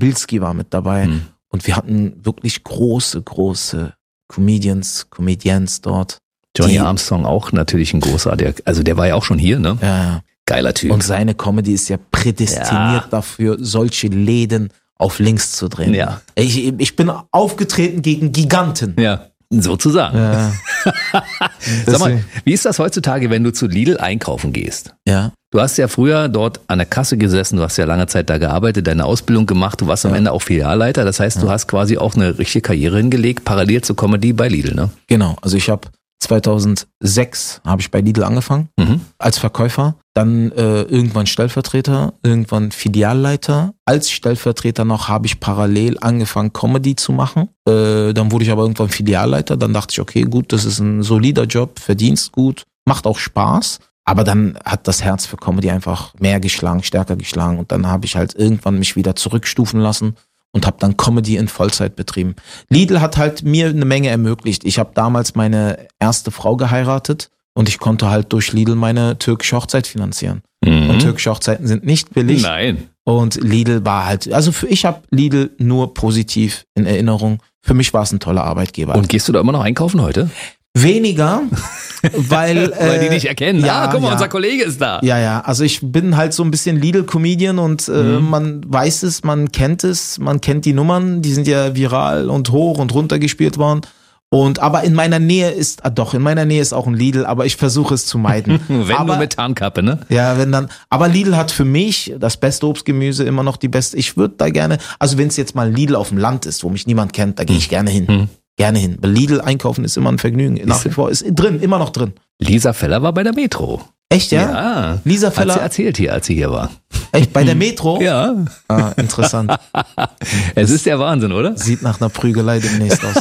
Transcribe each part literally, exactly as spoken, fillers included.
Bilski war mit dabei. Mhm. Und wir hatten wirklich große, große Comedians, Comedians dort. Johnny die, Armstrong auch natürlich ein großartiger, also der war ja auch schon hier, ne? Ja. Geiler Typ. Und seine Comedy ist ja prädestiniert Ja. dafür, solche Läden auf links zu drehen. Ja. Ich, ich bin aufgetreten gegen Giganten. Ja, sozusagen. Ja. Sag mal, wie ist das heutzutage, wenn du zu Lidl einkaufen gehst? Ja. Du hast ja früher dort an der Kasse gesessen, du hast ja lange Zeit da gearbeitet, deine Ausbildung gemacht, du warst am Ja. Ende auch Filialleiter, das heißt, du Ja. hast quasi auch eine richtige Karriere hingelegt, parallel zur Comedy bei Lidl, ne? Genau, also ich habe zweitausendsechs habe ich bei Lidl angefangen Mhm. als Verkäufer, dann äh, irgendwann Stellvertreter, irgendwann Filialleiter. Als Stellvertreter noch habe ich parallel angefangen Comedy zu machen. Äh, dann wurde ich aber irgendwann Filialleiter, dann dachte ich, okay, gut, das ist ein solider Job, verdienst gut, macht auch Spaß. Aber dann hat das Herz für Comedy einfach mehr geschlagen, stärker geschlagen und dann habe ich halt irgendwann mich wieder zurückstufen lassen und habe dann Comedy in Vollzeit betrieben. Lidl hat halt mir eine Menge ermöglicht. Ich habe damals meine erste Frau geheiratet und ich konnte halt durch Lidl meine türkische Hochzeit finanzieren. Mhm. Und türkische Hochzeiten sind nicht billig. Nein. Und Lidl war halt, also für ich habe Lidl nur positiv in Erinnerung. Für mich war es ein toller Arbeitgeber. Und gehst du da immer noch einkaufen heute? Weniger, weil Weil die äh, dich erkennen. ja, ah, guck mal, ja. unser Kollege ist da. Ja, ja, also ich bin halt so ein bisschen Lidl-Comedian und äh, Mhm. man weiß es, man kennt es, man kennt die Nummern, die sind ja viral und hoch und runter gespielt worden. Und aber in meiner Nähe ist, ah doch, in meiner Nähe ist auch ein Lidl, aber ich versuche es zu meiden. Wenn aber, du mit Tarnkappe, ne? ja, wenn dann, aber Lidl hat für mich das beste Obstgemüse, immer noch die beste. Ich würde da gerne, also wenn es jetzt mal Lidl auf dem Land ist, wo mich niemand kennt, da gehe ich gerne hin. Mhm. Gerne hin. Bei Lidl einkaufen ist immer ein Vergnügen. Nach wie vor ist drin, immer noch drin. Lisa Feller war bei der Metro. Echt, ja? Ja. Lisa Hat sie Feller, erzählt hier, als sie hier war. echt, bei der Metro? Ja. Ah, interessant. Es ist der Wahnsinn, oder? Sieht nach einer Prügelei demnächst aus.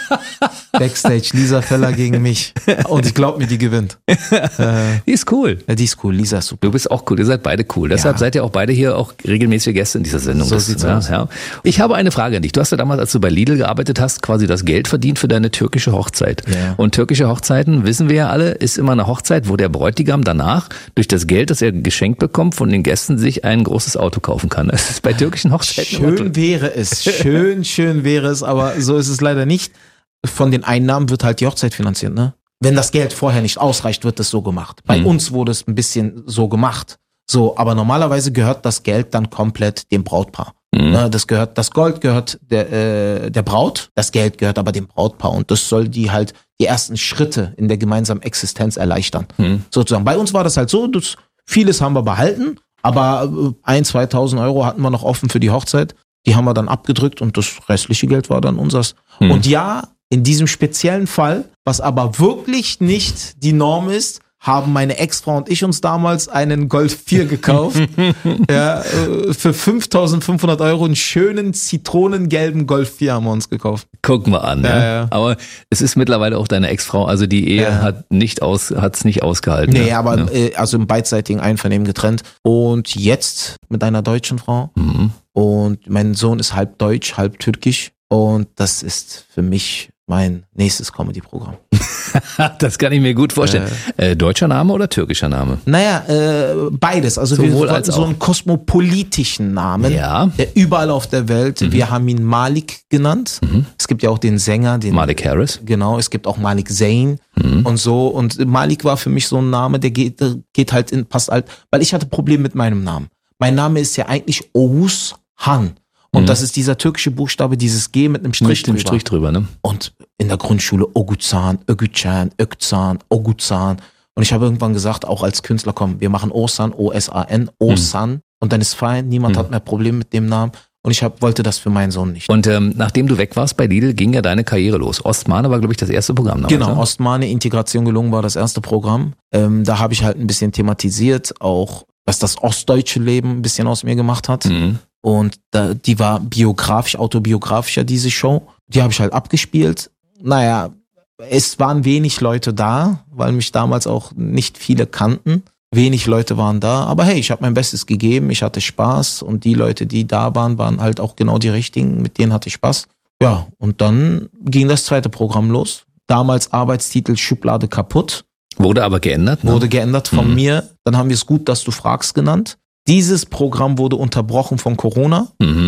Backstage, Lisa Feller gegen mich. Und ich glaube mir, die gewinnt. Äh, Die ist cool. ja, die ist cool, Lisa ist super. Du bist auch cool, ihr seid beide cool. Deshalb Ja. seid ihr auch beide hier auch regelmäßige Gäste in dieser Sendung. So Das- sieht's ja, aus. ja. Ich habe eine Frage an dich. Du hast ja damals, als du bei Lidl gearbeitet hast, quasi das Geld verdient für deine türkische Hochzeit. Ja. Und türkische Hochzeiten, wissen wir ja alle, ist immer eine Hochzeit, wo der Bräutigam danach durch das Geld, das er geschenkt bekommt, von den Gästen sich ein großes Auto kaufen kann. Das ist bei türkischen Hochzeiten immer Schön wäre es, schön, schön wäre es, aber so ist es leider nicht. Von den Einnahmen wird halt die Hochzeit finanziert, ne? Wenn das Geld vorher nicht ausreicht, wird es so gemacht. Bei Mhm. uns wurde es ein bisschen so gemacht. So, aber normalerweise gehört das Geld dann komplett dem Brautpaar. Mhm. Ne, das gehört, das Gold gehört der, äh, der Braut, das Geld gehört aber dem Brautpaar und das soll die halt die ersten Schritte in der gemeinsamen Existenz erleichtern. Mhm. Sozusagen. Bei uns war das halt so, das, vieles haben wir behalten, aber äh, ein, zweitausend Euro hatten wir noch offen für die Hochzeit. Die haben wir dann abgedrückt und das restliche Geld war dann unseres. Mhm. Und ja, in diesem speziellen Fall, was aber wirklich nicht die Norm ist, haben meine Ex-Frau und ich uns damals einen Golf vier gekauft. ja, äh, für fünftausendfünfhundert Euro einen schönen zitronengelben Golf vier haben wir uns gekauft. Guck mal an. Ja, ne? ja. Aber es ist mittlerweile auch deine Ex-Frau, also die Ehe Ja. hat nicht aus, hat's nicht ausgehalten. Nee, ne? aber Ja. äh, also im beidseitigen Einvernehmen getrennt. Und jetzt mit einer deutschen Frau. Mhm. Und mein Sohn ist halb deutsch, halb türkisch. Und das ist für mich mein nächstes Comedy-Programm. Das kann ich mir gut vorstellen. Äh, deutscher Name oder türkischer Name? Naja, äh, beides. Also wir Sowohl wollten als so auch. einen kosmopolitischen Namen, Ja. der überall auf der Welt. Wir haben ihn Malik genannt. Mhm. Es gibt ja auch den Sänger, den Malik Harris. Genau, es gibt auch Malik Zayn Mhm. und so. Und Malik war für mich so ein Name, der geht, der geht halt in, passt halt, weil ich hatte Probleme mit meinem Namen. Mein Name ist ja eigentlich Oğuz Han. Und Mhm. das ist dieser türkische Buchstabe, dieses G mit einem Strich Mit dem drüber. Strich drüber, ne? Und in der Grundschule Oguzhan, Ögücan, Ökzan, Oguzhan. Und ich habe irgendwann gesagt, auch als Künstler, komm, wir machen Osan, O S A N, Osan. Und dann ist fein, niemand Mhm. hat mehr Probleme mit dem Namen. Und ich hab, wollte das für meinen Sohn nicht. Und ähm, nachdem du weg warst bei Lidl, ging ja deine Karriere los. Ostmane war, glaube ich, das erste Programm damals. Genau, ne? Ostmane, Integration gelungen war das erste Programm. Ähm, da habe ich halt ein bisschen thematisiert, auch was das ostdeutsche Leben ein bisschen aus mir gemacht hat. Mhm. Und da, die war biografisch, autobiografischer, diese Show. Die habe ich halt abgespielt. Naja, es waren wenig Leute da, weil mich damals auch nicht viele kannten. Wenig Leute waren da, aber hey, ich habe mein Bestes gegeben, ich hatte Spaß und die Leute, die da waren, waren halt auch genau die richtigen, mit denen hatte ich Spaß. Ja, und dann ging das zweite Programm los. Damals Arbeitstitel Schublade kaputt, Wurde aber geändert. Ne? wurde geändert von Mhm. mir. Dann haben wir es gut, dass du fragst genannt. Dieses Programm wurde unterbrochen von Corona. Mhm.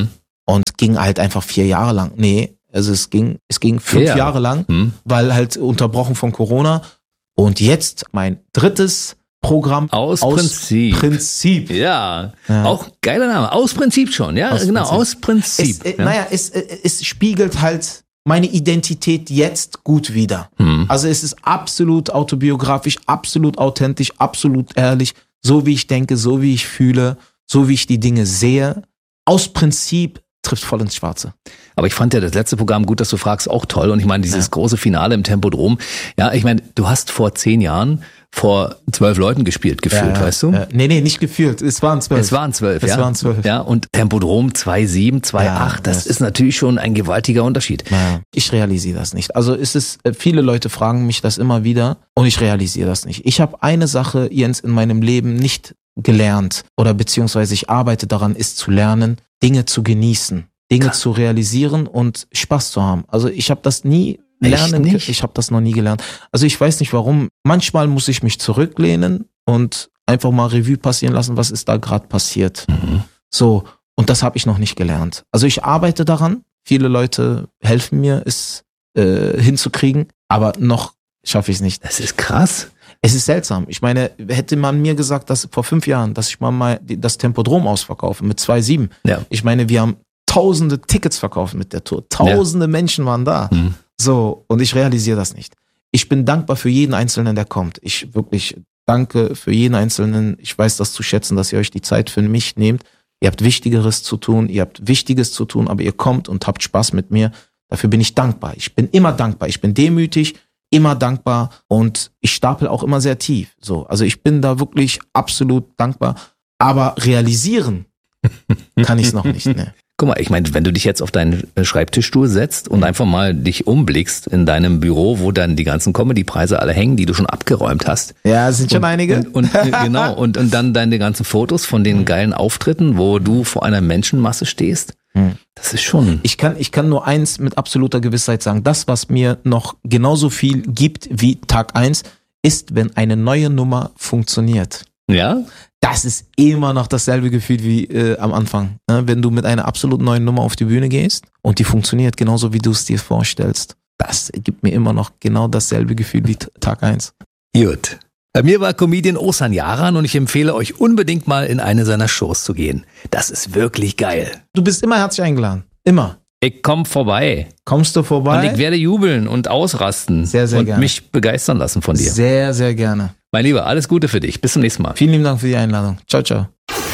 und ging halt einfach vier Jahre lang. Nee, also es ging, es ging fünf Ja. Jahre lang, Hm. weil halt unterbrochen von Corona. Und jetzt mein drittes Programm Aus Prinzip. Prinzip. Ja. Ja. Auch geiler Name. Aus Prinzip schon, ja, Aus genau, Prinzip. aus Prinzip. Es, äh, ja. Naja, es, äh, es spiegelt halt meine Identität jetzt gut wider. Hm. Also es ist absolut autobiografisch, absolut authentisch, absolut ehrlich, so wie ich denke, so wie ich fühle, so wie ich die Dinge sehe. Aus Prinzip trifft voll ins Schwarze. Aber ich fand ja das letzte Programm, gut, dass du fragst, auch toll. Und ich meine, dieses Ja. große Finale im Tempodrom. Ja, ich meine, du hast vor zehn Jahren vor zwölf Leuten gespielt, gefühlt, Ja, weißt du? Ja. Nee, nee, nicht gefühlt. Es waren zwölf. Es waren zwölf, Es ja. waren zwölf. Ja, und Tempodrom zwei sieben, zwei acht, Ja, das das- ist natürlich schon ein gewaltiger Unterschied. Ja, ich realisiere das nicht. Also es ist, äh, viele Leute fragen mich das immer wieder und ich realisiere das nicht. Ich habe eine Sache, Jens, in meinem Leben nicht gelernt oder beziehungsweise ich arbeite daran, ist zu lernen, Dinge zu genießen, Dinge Krass. zu realisieren und Spaß zu haben. Also ich habe das nie Echt lernen, nicht? ich habe das noch nie gelernt. Also ich weiß nicht warum. Manchmal muss ich mich zurücklehnen und einfach mal Revue passieren lassen, was ist da gerade passiert. Mhm. So, und das habe ich noch nicht gelernt. Also ich arbeite daran. Viele Leute helfen mir, es äh, hinzukriegen, aber noch schaffe ich es nicht. Das ist krass. Es ist seltsam. Ich meine, hätte man mir gesagt, dass vor fünf Jahren, dass ich mal, mal die- das Tempodrom ausverkaufe mit zwei sieben. Ja. Ich meine, wir haben tausende Tickets verkauft mit der Tour. Tausende Menschen waren da. Mhm. So, und ich realisiere das nicht. Ich bin dankbar für jeden Einzelnen, der kommt. Ich wirklich danke für jeden Einzelnen. Ich weiß das zu schätzen, dass ihr euch die Zeit für mich nehmt. Ihr habt Wichtigeres zu tun, ihr habt Wichtiges zu tun, aber ihr kommt und habt Spaß mit mir. Dafür bin ich dankbar. Ich bin immer dankbar. Ich bin demütig, immer dankbar und ich stapel auch immer sehr tief. So, also ich bin da wirklich absolut dankbar. Aber realisieren kann ich es noch nicht. Ne. Guck mal, ich meine, wenn du dich jetzt auf deinen Schreibtischstuhl setzt und einfach mal dich umblickst in deinem Büro, wo dann die ganzen Comedy-Preise alle hängen, die du schon abgeräumt hast. Ja, sind schon einige. Und, und äh, genau, und, und dann deine ganzen Fotos von den geilen Auftritten, wo du vor einer Menschenmasse stehst. Hm. Das ist schon. Ich kann, ich kann nur eins mit absoluter Gewissheit sagen. Das, was mir noch genauso viel gibt wie Tag eins, ist, wenn eine neue Nummer funktioniert. Ja? Das ist immer noch dasselbe Gefühl wie äh, am Anfang. Ne? Wenn du mit einer absolut neuen Nummer auf die Bühne gehst und die funktioniert genauso, wie du es dir vorstellst. Das gibt mir immer noch genau dasselbe Gefühl wie t- Tag eins. Gut. Bei mir war Comedian Oğuzhan Yaran und ich empfehle euch unbedingt mal in eine seiner Shows zu gehen. Das ist wirklich geil. Du bist immer herzlich eingeladen. Immer. Ich komm vorbei. Kommst du vorbei? Und ich werde jubeln und ausrasten. Sehr, sehr und gerne. mich begeistern lassen von dir. Sehr, sehr gerne. Mein Lieber, alles Gute für dich. Bis zum nächsten Mal. Vielen lieben Dank für die Einladung. Ciao, ciao.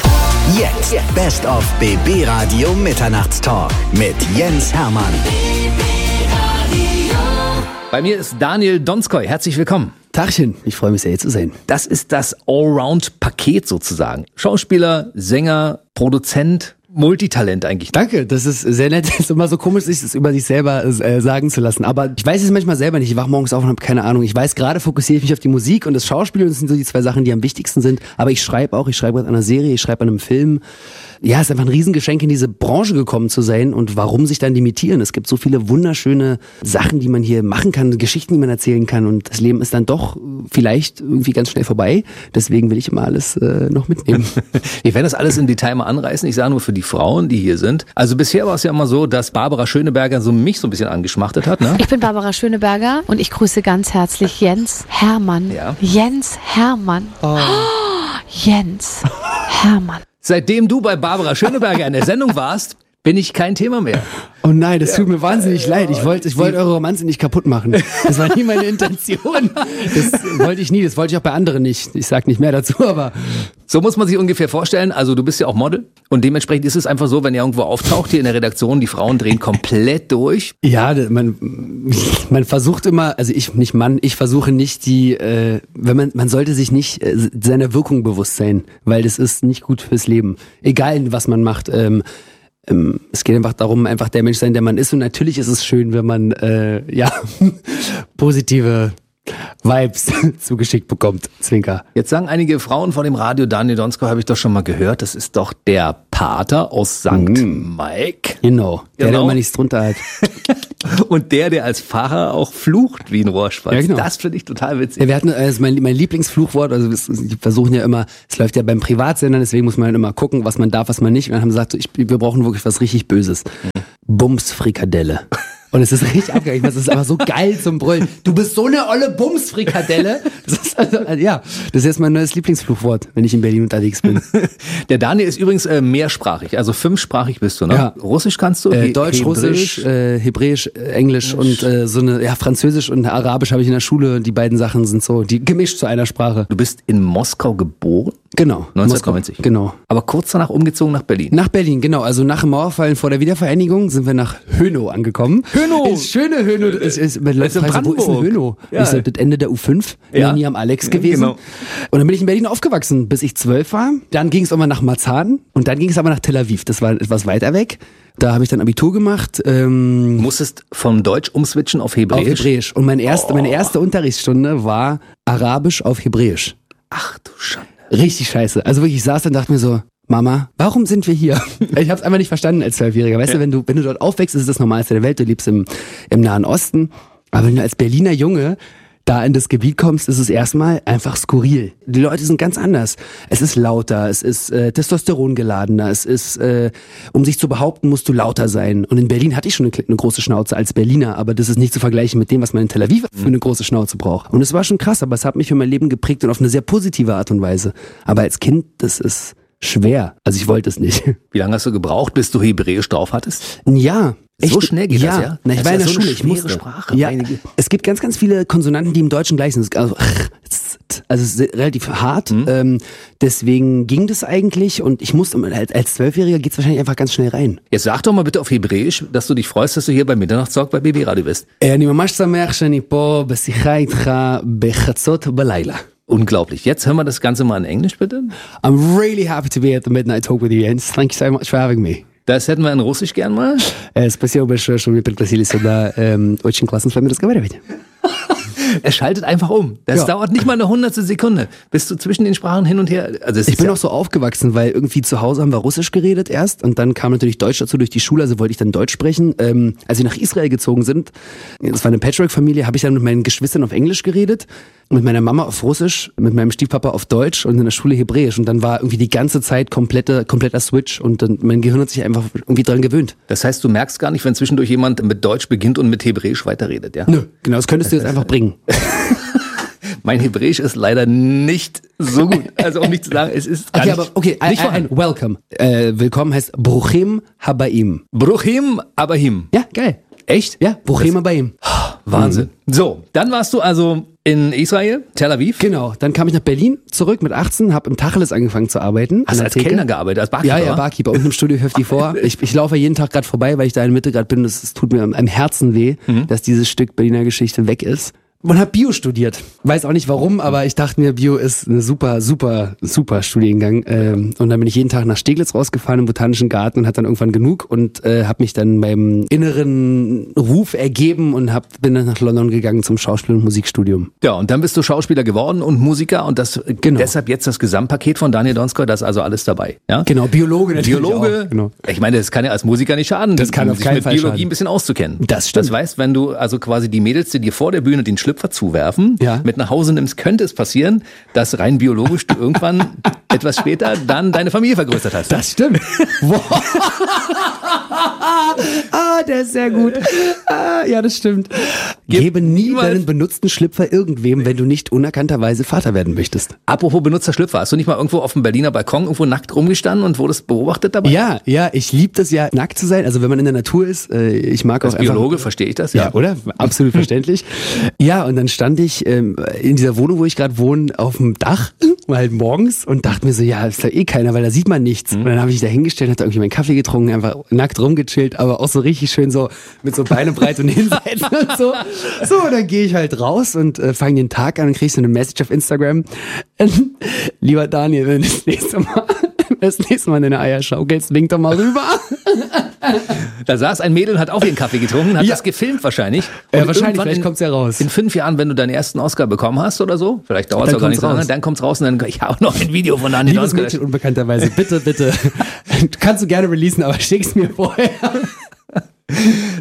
Jetzt Best of B B Radio Mitternachtstalk mit Jens Hermann. Bei mir ist Daniel Donskoy. Herzlich willkommen. Tagchen, ich freue mich sehr, hier zu sein. Das ist das Allround-Paket sozusagen. Schauspieler, Sänger, Produzent, Multitalent eigentlich. Danke, das ist sehr nett. Es ist immer so komisch, sich das über sich selber äh, sagen zu lassen. Aber ich weiß es manchmal selber nicht. Ich wach morgens auf und habe keine Ahnung. Ich weiß, gerade fokussiere ich mich auf die Musik und das Schauspiel. Und das sind so die zwei Sachen, die am wichtigsten sind. Aber ich schreibe auch. Ich schreibe gerade an einer Serie, ich schreibe an einem Film. Ja, es ist einfach ein Riesengeschenk, in diese Branche gekommen zu sein. Und warum sich dann limitieren? Es gibt so viele wunderschöne Sachen, die man hier machen kann, Geschichten, die man erzählen kann. Und das Leben ist dann doch vielleicht irgendwie ganz schnell vorbei. Deswegen will ich immer alles äh, noch mitnehmen. Wir werden das alles im Detail mal anreißen. Ich sage nur für die Frauen, die hier sind. Also bisher war es ja immer so, dass Barbara Schöneberger so mich so ein bisschen angeschmachtet hat, ne? Ich bin Barbara Schöneberger und ich grüße ganz herzlich Jens Hermann. Ja. Jens Hermann. Oh. Jens Hermann. Seitdem du bei Barbara Schöneberger in der Sendung warst, bin ich kein Thema mehr. Oh nein, das tut mir wahnsinnig leid. Ich wollte ich wollte eure Romanze nicht kaputt machen. Das war nie meine Intention. Das wollte ich nie, das wollte ich auch bei anderen nicht. Ich sag nicht mehr dazu, aber So muss man sich ungefähr vorstellen. Also du bist ja auch Model und dementsprechend ist es einfach so, wenn ihr irgendwo auftaucht hier in der Redaktion, die Frauen drehen komplett durch. ja, man man versucht immer, also ich nicht Mann, ich versuche nicht die, äh, wenn man man sollte sich nicht äh, seiner Wirkung bewusst sein, weil das ist nicht gut fürs Leben. Egal was man macht. Ähm, Ähm, es geht einfach darum, einfach der Mensch sein, der man ist. Und natürlich ist es schön, wenn man äh, ja positive Vibes zugeschickt bekommt. Zwinker. Jetzt sagen einige Frauen vor dem Radio, Daniel Donskoy habe ich doch schon mal gehört, das ist doch der Pater aus Sankt Mike. Genau. Der, der Genau. immer nichts drunter hat. Und der, der als Pfarrer auch flucht wie ein Rohrspatz. Ja, genau. Das finde ich total witzig. Ja, wir hatten, also mein, mein Lieblingsfluchwort, also wir versuchen ja immer, es läuft ja beim Privatsendern, deswegen muss man halt immer gucken, was man darf, was man nicht. Und dann haben wir gesagt, so, ich, wir brauchen wirklich was richtig Böses. Mhm. Bums-Frikadelle. Und es ist richtig abgegangen. Es ist einfach so geil zum Brüllen. Du bist so eine olle Bumsfrikadelle. Das ist also, also, ja, das ist jetzt mein neues Lieblingsfluchwort, wenn ich in Berlin unterwegs bin. Der Daniel ist übrigens äh, mehrsprachig, also fünfsprachig bist du, ne? Ja. Russisch kannst du? Äh, He- Deutsch, Hebräisch? Russisch, äh, Hebräisch, äh, Englisch und äh, so eine, ja, Französisch und Arabisch habe ich in der Schule. Die beiden Sachen sind so, die gemischt zu einer Sprache. Du bist in Moskau geboren? Genau. neunzehnhundertneunzig. Moskau. Genau. Aber kurz danach umgezogen nach Berlin. Nach Berlin, genau. Also nach dem Mauerfall vor der Wiedervereinigung sind wir nach Hönow angekommen. Hönow! Ist schöne Hönow. Ist, ist, ist, Leute ist in fragen so, wo ist denn Brandenburg. Hönow? Ja. Ist das das Ende der U fünf? Ja. Ja. Nie am Alex gewesen. Genau. Und dann bin ich in Berlin aufgewachsen, bis ich zwölf war. Dann ging es irgendwann nach Marzahn und dann ging es aber nach Tel Aviv. Das war etwas weiter weg. Da habe ich dann Abitur gemacht. Ähm, Du musstest von Deutsch umswitchen auf Hebräisch? auf Hebräisch. Und mein erste, meine erste Unterrichtsstunde war Arabisch auf Hebräisch. Ach du Schande. Richtig scheiße. Also wirklich, ich saß dann und dachte mir so, Mama, warum sind wir hier? Ich habe es einfach nicht verstanden als Zwölfjähriger. Weißt Ja. du, wenn du wenn du dort aufwächst, ist es das Normalste der Welt. Du lebst im, im Nahen Osten. Aber wenn du als Berliner Junge da in das Gebiet kommst, ist es erstmal einfach skurril. Die Leute sind ganz anders. Es ist lauter, es ist äh, Testosteron geladener, es ist, äh, um sich zu behaupten, musst du lauter sein. Und in Berlin hatte ich schon eine, eine große Schnauze als Berliner, aber das ist nicht zu vergleichen mit dem, was man in Tel Aviv für eine große Schnauze braucht. Und es war schon krass, aber es hat mich für mein Leben geprägt und auf eine sehr positive Art und Weise. Aber als Kind, das ist schwer. Also ich wollte es nicht. Wie lange hast du gebraucht, bis du Hebräisch drauf hattest? Ein Jahr. So schnell geht ja. das, ja? Na, ich Das war ist in ja der so eine Schule, ich schwere musste. Sprache, Ja. meine Güte. Es gibt ganz, ganz viele Konsonanten, die im Deutschen gleich sind. Also, also es ist relativ hart. Mhm. Ähm, deswegen ging das eigentlich und ich musste, als, als Zwölfjähriger geht's wahrscheinlich einfach ganz schnell rein. Jetzt sag doch mal bitte auf Hebräisch, dass du dich freust, dass du hier bei Mitternachtstalk bei B B Radio bist. אני ממש שמח שאני פה בשיחה איתך בחצות בלילה. Unglaublich. Jetzt hören wir das Ganze mal in Englisch, bitte. I'm really happy to be at the Midnight Talk with you, Jens. Thank you so much for having me. Das hätten wir in Russisch gern mal. Э, Спасибо большое, что вы пригласили сюда. Эм, Очень классно с вами разговаривать. Er schaltet einfach um. Das Ja. dauert nicht mal eine hundertstel Sekunde. Bist du zwischen den Sprachen hin und her. Also es Ich ist bin ja, auch so aufgewachsen, weil irgendwie zu Hause haben wir Russisch geredet erst und dann kam natürlich Deutsch dazu durch die Schule, also wollte ich dann Deutsch sprechen. Ähm, als wir nach Israel gezogen sind, das war eine Patchwork-Familie, habe ich dann mit meinen Geschwistern auf Englisch geredet, mit meiner Mama auf Russisch, mit meinem Stiefpapa auf Deutsch und in der Schule Hebräisch und dann war irgendwie die ganze Zeit komplette, kompletter Switch und dann, mein Gehirn hat sich einfach irgendwie dran gewöhnt. das heißt, du merkst gar nicht, wenn zwischendurch jemand mit Deutsch beginnt und mit Hebräisch weiterredet, ja? Nö, genau, das könntest du jetzt einfach bringen. Mein Hebräisch ist leider nicht so gut. Also um nicht zu sagen, es ist gar Okay, nicht, aber okay, ein, nicht ein, vorhanden. ein Welcome. Äh, willkommen heißt Bruchim Habaim. Bruchim Abahim. Ja, geil. Echt? Ja, Bruchim Habaim. Wahnsinn. So, dann warst du also in Israel, Tel Aviv. Genau, dann kam ich nach Berlin zurück mit achtzehn, habe im Tacheles angefangen zu arbeiten. Hast du an der als Theke. Kellner gearbeitet, als Barkeeper? Ja, ja, Barkeeper unten im Studio fünfundfünfzig. Ich, ich laufe jeden Tag gerade vorbei, weil ich da in der Mitte gerade bin. Es tut mir am, am Herzen weh, Mhm. dass dieses Stück Berliner Geschichte weg ist. Und habe Bio studiert. Weiß auch nicht warum, aber ich dachte mir, Bio ist eine super, super, super Studiengang. Ähm, und dann bin ich jeden Tag nach Steglitz rausgefahren im Botanischen Garten und hatte dann irgendwann genug und äh, habe mich dann meinem inneren Ruf ergeben und hab, bin dann nach London gegangen zum Schauspiel- und Musikstudium. Ja, und dann bist du Schauspieler geworden und Musiker und das Genau. deshalb jetzt das Gesamtpaket von Daniel Donskoy, das ist also alles dabei. Ja? Genau, Biologe natürlich Biologe, auch. Genau. ich meine, das kann ja als Musiker nicht schaden, Das kann auf sich keinen mit Fall Biologie schaden. ein bisschen auszukennen. Das stimmt. Das heißt, wenn du also quasi die Mädels, die dir vor der Bühne den Schlüpfer zuwerfen, Ja. mit nach Hause nimmst, könnte es passieren, dass rein biologisch du irgendwann etwas später dann deine Familie vergrößert hast. Das stimmt. Wow. Ah, der ist sehr gut. Ah, ja, das stimmt. Gebe nie niemals- deinen benutzten Schlüpfer irgendwem, wenn du nicht unerkannterweise Vater werden möchtest. Apropos benutzer Schlüpfer, hast du nicht mal irgendwo auf dem Berliner Balkon irgendwo nackt rumgestanden und wurdest beobachtet dabei? Ja, ja, ich liebe das ja, nackt zu sein. Also wenn man in der Natur ist, äh, ich mag Als auch einfach... Biologe verstehe ich das, Ja, ja. oder? Absolut verständlich. Ja, und dann stand ich ähm, in dieser Wohnung, wo ich gerade wohne, auf dem Dach, halt morgens und dachte mir so, ja, ist da eh keiner, weil da sieht man nichts. Und dann habe ich da hingestellt, hatte irgendwie meinen Kaffee getrunken, einfach nackt rumgechillt, aber auch so richtig schön so mit so Beine breit und hinsetzen und so. So, und dann gehe ich halt raus und äh, fange den Tag an und kriege so eine Message auf Instagram. Lieber Daniel, wenn du das nächste Mal, das nächste Mal deine Eier schaukelst, wink doch mal rüber. Da saß ein Mädel und hat auch ihren Kaffee getrunken, hat Ja. das gefilmt wahrscheinlich. Ja, Und wahrscheinlich, irgendwann vielleicht in- kommt's ja raus. In fünf Jahren, wenn du deinen ersten Oscar bekommen hast oder so, vielleicht dauert es Dann auch gar nicht kommt's so lange, raus. dann kommt's raus und dann, ich habe auch noch ein Video von Daniel Liebes Donskoy. Mädchen, unbekannterweise, bitte, bitte. Kannst du gerne releasen, aber schick's mir vorher. So,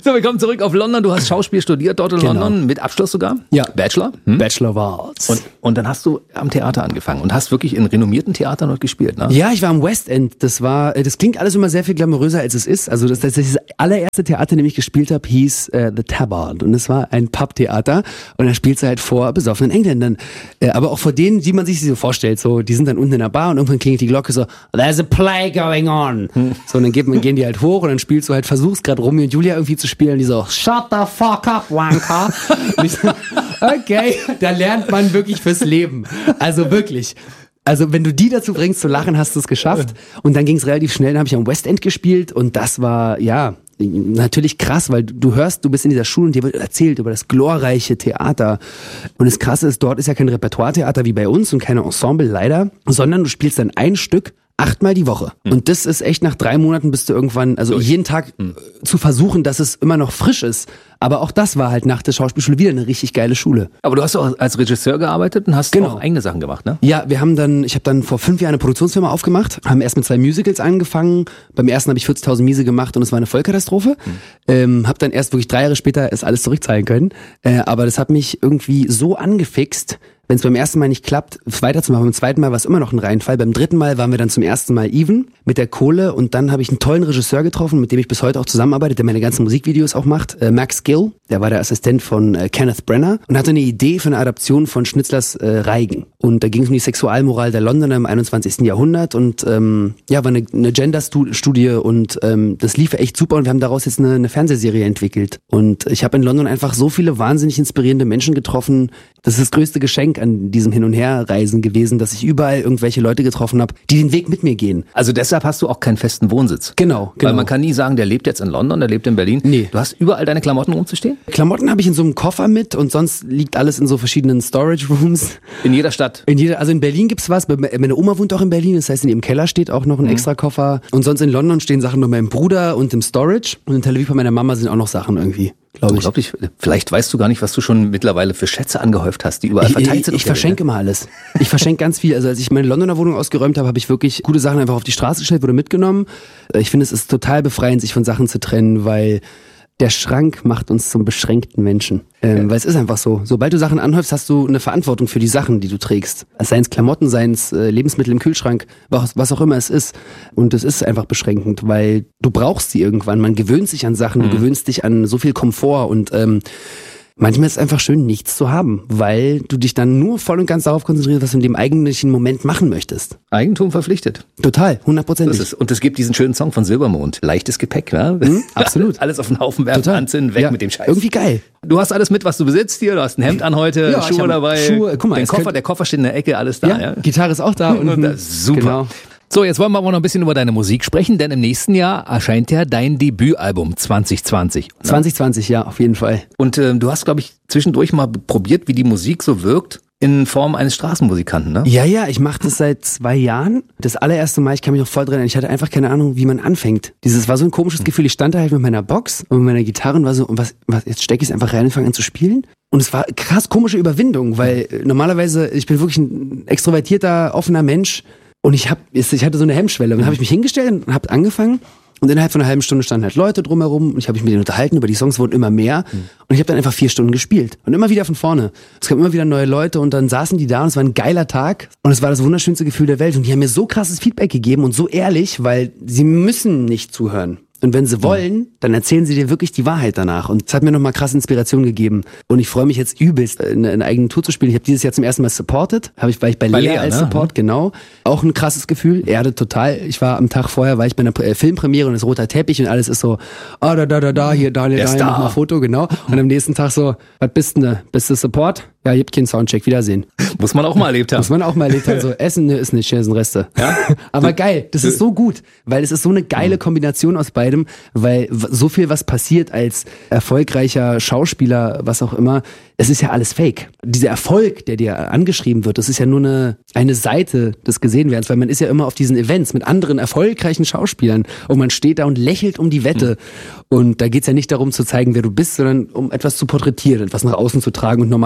So, wir kommen zurück auf London. Du hast Schauspiel studiert dort in Genau. London, mit Abschluss sogar? Ja. Bachelor? Hm? Bachelor of Arts. Und, und dann hast du am Theater angefangen und hast wirklich in renommierten Theatern dort gespielt, ne? Ja, ich war am West End. Das war, das klingt alles immer sehr viel glamouröser, als es ist. Also das, das, das allererste Theater, in dem ich gespielt habe, hieß äh, The Tabard. Und es war ein Pubtheater. Und da spielst du halt vor besoffenen Engländern. Äh, aber auch vor denen, die man sich so vorstellt. So, die sind dann unten in der Bar und irgendwann klingelt die Glocke so, there's a play going on. Hm. So, und dann geht, gehen die halt hoch und dann spielst du halt, versuchst gerade Romeo und Julia irgendwie zu spielen. Und die so, shut the fuck up, wanker. Und ich so, okay, da lernt man wirklich fürs Leben. Also wirklich. Also wenn du die dazu bringst zu lachen, hast du es geschafft. Und dann ging es relativ schnell, dann habe ich am West End gespielt und das war, ja, natürlich krass, weil du hörst, du bist in dieser Schule und dir wird erzählt über das glorreiche Theater. Und das Krasse ist, dort ist ja kein Repertoire-Theater wie bei uns und keine Ensemble leider, sondern du spielst dann ein Stück achtmal die Woche. Mhm. Und das ist echt, nach drei Monaten bist du irgendwann, also Durch. jeden Tag mhm. zu versuchen, dass es immer noch frisch ist. Aber auch das war halt nach der Schauspielschule wieder eine richtig geile Schule. Aber du hast auch als Regisseur gearbeitet und hast genau. auch eigene Sachen gemacht, ne? Ja, wir haben dann, ich habe dann vor fünf Jahren eine Produktionsfirma aufgemacht, haben erst mit zwei Musicals angefangen. Beim ersten habe ich vierzigtausend Miese gemacht und es war eine Vollkatastrophe. Mhm. Ähm, habe dann erst wirklich drei Jahre später es alles zurückzahlen können. Äh, aber das hat mich irgendwie so angefixt, wenn es beim ersten Mal nicht klappt, weiterzumachen. Beim zweiten Mal war es immer noch ein Reinfall. Beim dritten Mal waren wir dann zum ersten Mal even mit der Kohle und dann habe ich einen tollen Regisseur getroffen, mit dem ich bis heute auch zusammenarbeite, der meine ganzen Musikvideos auch macht. Äh, Max Gill, der war der Assistent von äh, Kenneth Branagh und hatte eine Idee für eine Adaption von Schnitzlers äh, Reigen. Und da ging es um die Sexualmoral der Londoner im einundzwanzigsten Jahrhundert und ähm, ja, war eine, eine Gender-Studie und ähm, das lief echt super und wir haben daraus jetzt eine, eine Fernsehserie entwickelt. Und ich habe in London einfach so viele wahnsinnig inspirierende Menschen getroffen. Das ist das größte Geschenk an diesem Hin- und Herreisen gewesen, dass ich überall irgendwelche Leute getroffen habe, die den Weg mit mir gehen. Also deshalb hast du auch keinen festen Wohnsitz. Genau, genau. Weil man kann nie sagen, der lebt jetzt in London, der lebt in Berlin. Nee. Du hast überall deine Klamotten rumzustehen? Klamotten habe ich in so einem Koffer mit und sonst liegt alles in so verschiedenen Storage Rooms. In jeder Stadt? In jeder, also in Berlin gibt's was, meine Oma wohnt auch in Berlin, das heißt in ihrem Keller steht auch noch ein mhm. extra Koffer. Und sonst in London stehen Sachen bei meinem Bruder und im Storage. Und in Tel Aviv bei meiner Mama sind auch noch Sachen irgendwie. Glaube ich. Unglaublich. Vielleicht weißt du gar nicht, was du schon mittlerweile für Schätze angehäuft hast, die überall ich, verteilt ich, sind. Ich, ich verschenke immer alles. Ich verschenke ganz viel. Also als ich meine Londoner Wohnung ausgeräumt habe, habe ich wirklich gute Sachen einfach auf die Straße gestellt, wurde mitgenommen. Ich finde, es ist total befreiend, sich von Sachen zu trennen, weil der Schrank macht uns zum beschränkten Menschen. Ähm, ja. Weil es ist einfach so. Sobald du Sachen anhäufst, hast du eine Verantwortung für die Sachen, die du trägst. Seien es Klamotten, seien es äh, Lebensmittel im Kühlschrank, was, was auch immer es ist. Und es ist einfach beschränkend, weil du brauchst sie irgendwann. Man gewöhnt sich an Sachen, mhm. du gewöhnst dich an so viel Komfort und ähm, manchmal ist es einfach schön, nichts zu haben, weil du dich dann nur voll und ganz darauf konzentrierst, was du in dem eigentlichen Moment machen möchtest. Eigentum verpflichtet. Total, hundertprozentig. Und es gibt diesen schönen Song von Silbermond, leichtes Gepäck, ne? Mhm, absolut. Alles auf den Haufen werfen, anzünden, weg ja, mit dem Scheiß. Irgendwie geil. Du hast alles mit, was du besitzt hier, du hast ein Hemd an heute, ja, Schuhe dabei, Schuhe, guck mal, den Koffer, der Koffer steht in der Ecke, alles da. Ja, ja. Gitarre ist auch da. Und, und das super. Genau. So, jetzt wollen wir aber noch ein bisschen über deine Musik sprechen, denn im nächsten Jahr erscheint ja dein Debütalbum zwanzig zwanzig. Ne? zwanzig zwanzig, ja, auf jeden Fall. Und äh, du hast, glaube ich, zwischendurch mal probiert, wie die Musik so wirkt in Form eines Straßenmusikanten, ne? Ja, ja, ich mache das seit zwei Jahren. Das allererste Mal, ich kann mich noch voll dran erinnern, ich hatte einfach keine Ahnung, wie man anfängt. Dieses war so ein komisches Gefühl, ich stand da halt mit meiner Box und mit meiner Gitarre und war so, und was, was jetzt stecke ich es einfach rein und fange an zu spielen? Und es war krass komische Überwindung, weil normalerweise, ich bin wirklich ein extrovertierter, offener Mensch. Und ich hab, ich hatte so eine Hemmschwelle. Und dann habe ich mich hingestellt und habe angefangen. Und innerhalb von einer halben Stunde standen halt Leute drumherum. Und ich habe mich mit denen unterhalten. Über die Songs wurden immer mehr. Mhm. Und ich habe dann einfach vier Stunden gespielt. Und immer wieder von vorne. Es gab immer wieder neue Leute. Und dann saßen die da. Und es war ein geiler Tag. Und es war das wunderschönste Gefühl der Welt. Und die haben mir so krasses Feedback gegeben. Und so ehrlich, weil sie müssen nicht zuhören. Und wenn sie wollen, dann erzählen sie dir wirklich die Wahrheit danach. Und es hat mir nochmal krass Inspiration gegeben. Und ich freue mich jetzt übelst, eine, eine eigene Tour zu spielen. Ich habe dieses Jahr zum ersten Mal supported. Hab ich, war ich bei, bei Lea, Lea als ne? Support, genau. Auch ein krasses Gefühl. Erde total. Ich war am Tag vorher, war ich bei einer äh, Filmpremiere und es ist roter Teppich und alles ist so, ah, da, da, da, da, hier, da, da, da, mach mal Foto, genau. Und am nächsten Tag so, was bist du denn? Bist du Support? Ja, ihr habt keinen Soundcheck, Wiedersehen. Muss man auch mal erlebt haben. Muss man auch mal erlebt haben. So, Essen ne, ist nicht, hier sind Reste. Ja? Aber geil, das ist so gut, weil es ist so eine geile Kombination aus beidem, weil so viel, was passiert als erfolgreicher Schauspieler, was auch immer, es ist ja alles fake. Dieser Erfolg, der dir angeschrieben wird, das ist ja nur eine, eine Seite des Gesehenwerdens, weil man ist ja immer auf diesen Events mit anderen erfolgreichen Schauspielern und man steht da und lächelt um die Wette. Mhm. Und da geht's ja nicht darum zu zeigen, wer du bist, sondern um etwas zu porträtieren, etwas nach außen zu tragen und normalerweise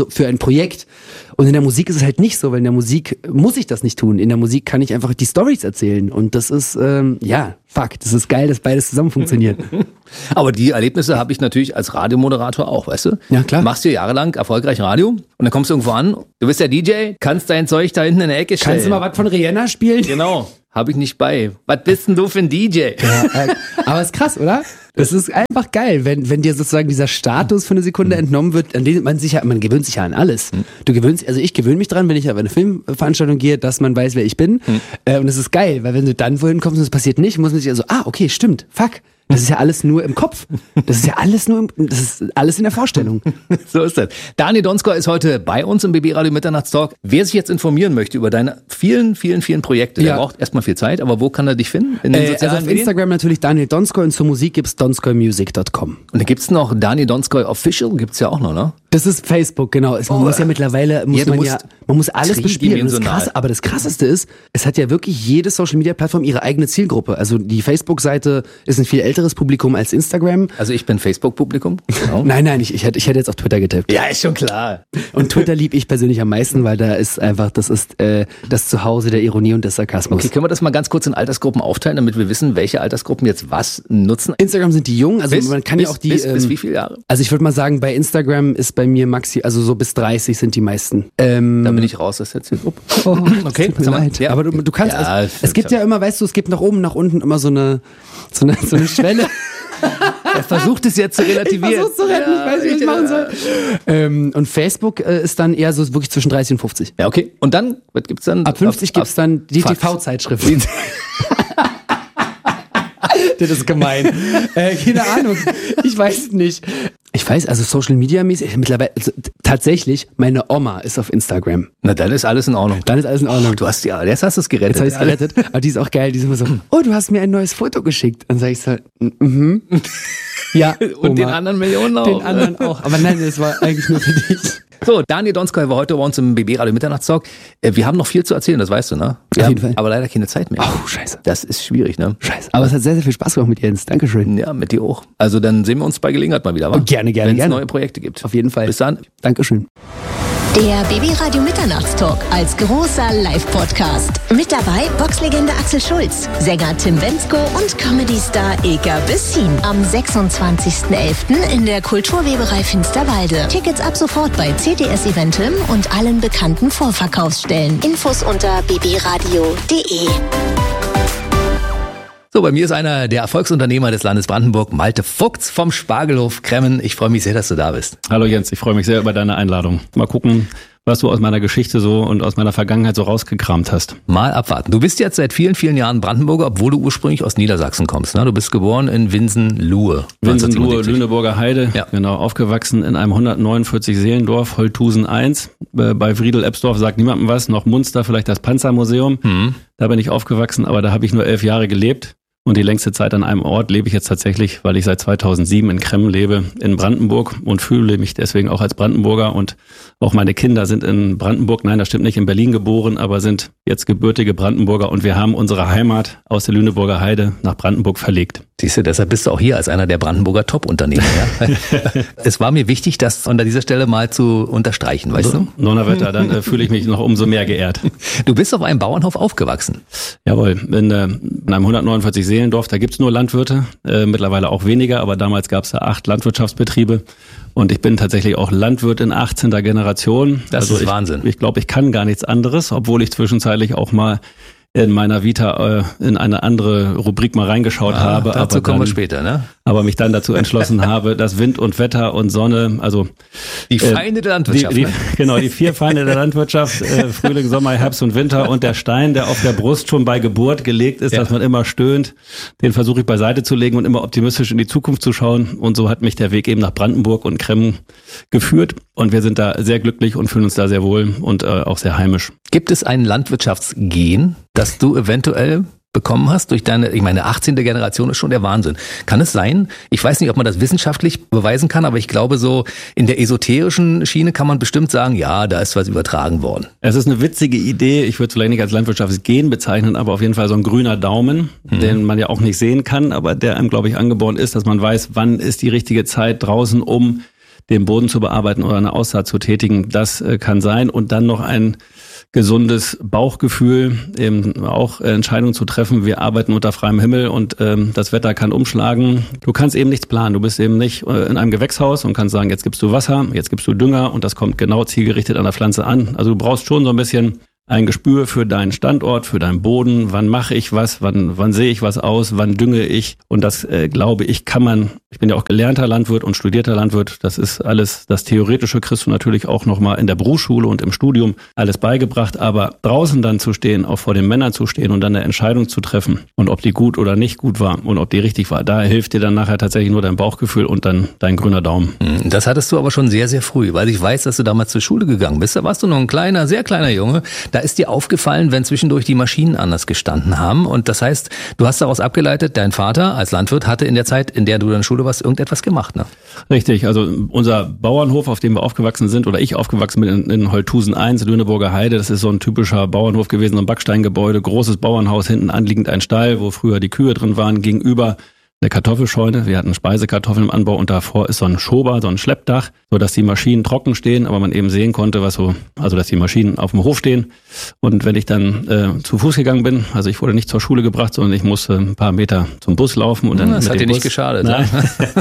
für ein Projekt. Und in der Musik ist es halt nicht so, weil in der Musik muss ich das nicht tun. In der Musik kann ich einfach die Storys erzählen. Und das ist, ähm, ja, fuck, das ist geil, dass beides zusammen funktioniert. Aber die Erlebnisse habe ich natürlich als Radiomoderator auch, weißt du? Ja, klar. Machst du jahrelang erfolgreich Radio und dann kommst du irgendwo an, du bist der D J, kannst dein Zeug da hinten in der Ecke stellen. Kannst du mal was von Rihanna spielen? Genau, habe ich nicht bei. Was bist denn du für ein D J? Ja, äh, aber ist krass, oder? Das ist einfach geil, wenn, wenn dir sozusagen dieser Status für eine Sekunde entnommen wird, an den man sich ja, man gewöhnt sich ja an alles. Du gewöhnst, also ich gewöhne mich dran, wenn ich auf eine Filmveranstaltung gehe, dass man weiß, wer ich bin. Hm. Äh, und das ist geil, weil wenn du dann wohin kommst und es passiert nicht, muss man sich also, ah, okay, stimmt, fuck. Das ist ja alles nur im Kopf. Das ist ja alles nur, im, das ist alles in der Vorstellung. So ist das. Daniel Donskoy ist heute bei uns im B B Radio Mitternachtstalk. Wer sich jetzt informieren möchte über deine vielen, vielen, vielen Projekte, Ja. der braucht erstmal viel Zeit, aber wo kann er dich finden? In den Äh, sozialen also auf Medien? Instagram natürlich Daniel Donskoy und zur Musik gibt's donskoy music dot com. Und da gibt's noch Daniel Donskoy Official, gibt's ja auch noch, ne? Das ist Facebook, genau. Es, man Oh. muss ja mittlerweile, muss Ja, du man musst ja, man muss alles bespielen. Und das tridimensional. Krasse, aber das Krasseste ist, es hat ja wirklich jede Social-Media-Plattform ihre eigene Zielgruppe. Also die Facebook-Seite ist ein viel älteres Publikum als Instagram. Also ich bin Facebook-Publikum. Genau. Nein, nein, ich, ich, hätte, ich hätte jetzt auf Twitter getippt. Ja, ist schon klar. Und Twitter lieb ich persönlich am meisten, weil da ist einfach, das ist äh, das Zuhause der Ironie und des Sarkasmus. Okay, können wir das mal ganz kurz in Altersgruppen aufteilen, damit wir wissen, welche Altersgruppen jetzt was nutzen? Instagram sind die jungen, also man kann bis, ja auch die... Bis, bis ähm, wie viele Jahre? Also ich würde mal sagen, bei Instagram ist bei mir maxi, also so bis dreißig sind die meisten. Ähm, Da bin ich raus aus der Zielgruppe. Oh, Okay, tut mir sag mal. leid. Ja. Aber du, du kannst, Ja, also, das es gibt ja immer, weißt du, es gibt nach oben, nach unten immer so eine, so eine, so eine Schwelle. Er versucht es jetzt zu relativieren. Ich versuch's zu retten, ich weiß nicht, was ich machen soll. Ähm, und Facebook äh, ist dann eher so wirklich zwischen dreißig und fünfzig. Ja, okay. Und dann, was gibt's dann? Ab fünfzig Ab- gibt's dann die Fax. T V-Zeitschriften. Das ist gemein. äh, keine Ahnung. Ich weiß es nicht. Ich weiß, also Social Media mäßig, mittlerweile, also, t- tatsächlich, meine Oma ist auf Instagram. Na, dann ist alles in Ordnung. Dann ist alles in Ordnung. Du hast ja, jetzt hast du es gerettet. Jetzt habe ich es gerettet. Aber die ist auch geil. Die ist immer so, oh, du hast mir ein neues Foto geschickt. Dann sage ich so, mhm. Ja, Und den Oma. anderen Millionen auch. Den anderen auch. Aber nein, das war eigentlich nur für dich. So, Daniel Donskoy war heute bei uns im B B Radio Mitternachtstalk. Äh, Wir haben noch viel zu erzählen, das weißt du, ne? Wir Auf jeden haben Fall. aber leider keine Zeit mehr. Oh, scheiße. Das ist schwierig, ne? Scheiße. Aber es hat sehr, sehr viel Spaß gemacht mit Jens. Dankeschön. Ja, mit dir auch. Also dann sehen wir uns bei Gelegenheit mal wieder, wa? Oh, gerne, gerne, Wenn es gerne. neue Projekte gibt. Auf jeden Fall. Bis dann. Dankeschön. Der B B Radio Mitternachtstalk als großer Live-Podcast. Mit dabei Boxlegende Axel Schulz, Sänger Tim Bendzko und Comedy-Star Eka Bessin. Am sechsundzwanzigsten elften in der Kulturweberei Finsterwalde. Tickets ab sofort bei C T S Eventim und allen bekannten Vorverkaufsstellen. Infos unter b b radio punkt d e. So, bei mir ist einer der Erfolgsunternehmer des Landes Brandenburg, Malte Vogts vom Spargelhof Kremmen. Ich freue mich sehr, dass du da bist. Hallo Jens, ich freue mich sehr über deine Einladung. Mal gucken, was du aus meiner Geschichte so und aus meiner Vergangenheit so rausgekramt hast. Mal abwarten. Du bist jetzt seit vielen, vielen Jahren Brandenburger, obwohl du ursprünglich aus Niedersachsen kommst. Ne? Du bist geboren in Winsen-Luhe. Winsen-Luhe, neunzehnhundertsiebenundsiebzig. Lüneburger Heide, Ja. genau, aufgewachsen in einem hundertneunundvierzig Seelendorf, Holthusen eins. Äh, Bei Friedel-Ebsdorf sagt niemandem was, noch Munster, vielleicht das Panzermuseum. Mhm. Da bin ich aufgewachsen, aber da habe ich nur elf Jahre gelebt. Und die längste Zeit an einem Ort lebe ich jetzt tatsächlich, weil ich seit zweitausendsieben in Kremmen lebe, in Brandenburg und fühle mich deswegen auch als Brandenburger. Und auch meine Kinder sind in Brandenburg, nein, das stimmt nicht, in Berlin geboren, aber sind jetzt gebürtige Brandenburger. Und wir haben unsere Heimat aus der Lüneburger Heide nach Brandenburg verlegt. Siehst du, deshalb bist du auch hier als einer der Brandenburger Top-Unternehmer. Ja? Es war mir wichtig, das an dieser Stelle mal zu unterstreichen, weißt du? Donnerwetter, dann äh, fühle ich mich noch umso mehr geehrt. Du bist auf einem Bauernhof aufgewachsen. Jawohl, in, äh, in einem hundertneunundvierzig Seelendorf, da gibt's nur Landwirte, äh, mittlerweile auch weniger, aber damals gab's da acht Landwirtschaftsbetriebe und ich bin tatsächlich auch Landwirt in achtzehnter Generation. Das ist ich, Wahnsinn. Ich glaube, ich kann gar nichts anderes, obwohl ich zwischenzeitlich auch mal in meiner Vita äh, in eine andere Rubrik mal reingeschaut Ah, habe. dazu aber kommen wir dann, später, ne? Aber mich dann dazu entschlossen habe, dass Wind und Wetter und Sonne, also Die Feinde der Landwirtschaft. Die, die, ne? genau, die vier Feinde der Landwirtschaft, äh, Frühling, Sommer, Herbst und Winter und der Stein, der auf der Brust schon bei Geburt gelegt ist, Ja. dass man immer stöhnt, den versuche ich beiseite zu legen und immer optimistisch in die Zukunft zu schauen. Und so hat mich der Weg eben nach Brandenburg und Kremmen geführt und wir sind da sehr glücklich und fühlen uns da sehr wohl und äh, auch sehr heimisch. Gibt es ein Landwirtschaftsgen, das du eventuell bekommen hast durch deine, ich meine, achtzehnte Generation ist schon der Wahnsinn. Kann es sein? Ich weiß nicht, ob man das wissenschaftlich beweisen kann, aber ich glaube so in der esoterischen Schiene kann man bestimmt sagen, ja, da ist was übertragen worden. Es ist eine witzige Idee, ich würde es vielleicht nicht als Landwirtschaftsgen bezeichnen, aber auf jeden Fall so ein grüner Daumen, mhm. den man ja auch nicht sehen kann, aber der einem, glaube ich, angeboren ist, dass man weiß, wann ist die richtige Zeit draußen, um den Boden zu bearbeiten oder eine Aussaat zu tätigen. Das äh, kann sein. Und dann noch ein gesundes Bauchgefühl, eben auch Entscheidungen zu treffen. Wir arbeiten unter freiem Himmel und ähm, das Wetter kann umschlagen. Du kannst eben nichts planen. Du bist eben nicht äh, in einem Gewächshaus und kannst sagen, jetzt gibst du Wasser, jetzt gibst du Dünger und das kommt genau zielgerichtet an der Pflanze an. Also du brauchst schon so ein bisschen ein Gespür für deinen Standort, für deinen Boden. Wann mache ich was? Wann, wann sehe ich was aus? Wann dünge ich? Und das, äh, glaube ich, kann man, ich bin ja auch gelernter Landwirt und studierter Landwirt. Das ist alles, das Theoretische kriegst du natürlich auch nochmal in der Berufsschule und im Studium alles beigebracht. Aber draußen dann zu stehen, auch vor den Männern zu stehen und dann eine Entscheidung zu treffen und ob die gut oder nicht gut war und ob die richtig war, da hilft dir dann nachher tatsächlich nur dein Bauchgefühl und dann dein grüner Daumen. Das hattest du aber schon sehr, sehr früh, weil ich weiß, dass du damals zur Schule gegangen bist. Da warst du noch ein kleiner, sehr kleiner Junge. Da ist dir aufgefallen, wenn zwischendurch die Maschinen anders gestanden haben. Und das heißt, du hast daraus abgeleitet, dein Vater als Landwirt hatte in der Zeit, in der du in der Schule warst, irgendetwas gemacht, ne? Richtig, also unser Bauernhof, auf dem wir aufgewachsen sind, oder ich aufgewachsen bin in, in Holthusen eins, Lüneburger Heide, das ist so ein typischer Bauernhof gewesen, so ein Backsteingebäude, großes Bauernhaus, hinten anliegend ein Stall, wo früher die Kühe drin waren, gegenüber eine Kartoffelscheune. Wir hatten Speisekartoffeln im Anbau und davor ist so ein Schober, so ein Schleppdach, so dass die Maschinen trocken stehen, aber man eben sehen konnte, was so, also dass die Maschinen auf dem Hof stehen. Und wenn ich dann äh, zu Fuß gegangen bin, also ich wurde nicht zur Schule gebracht, sondern ich musste ein paar Meter zum Bus laufen und dann. Das mit hat dem dir Bus, nicht geschadet. Nein.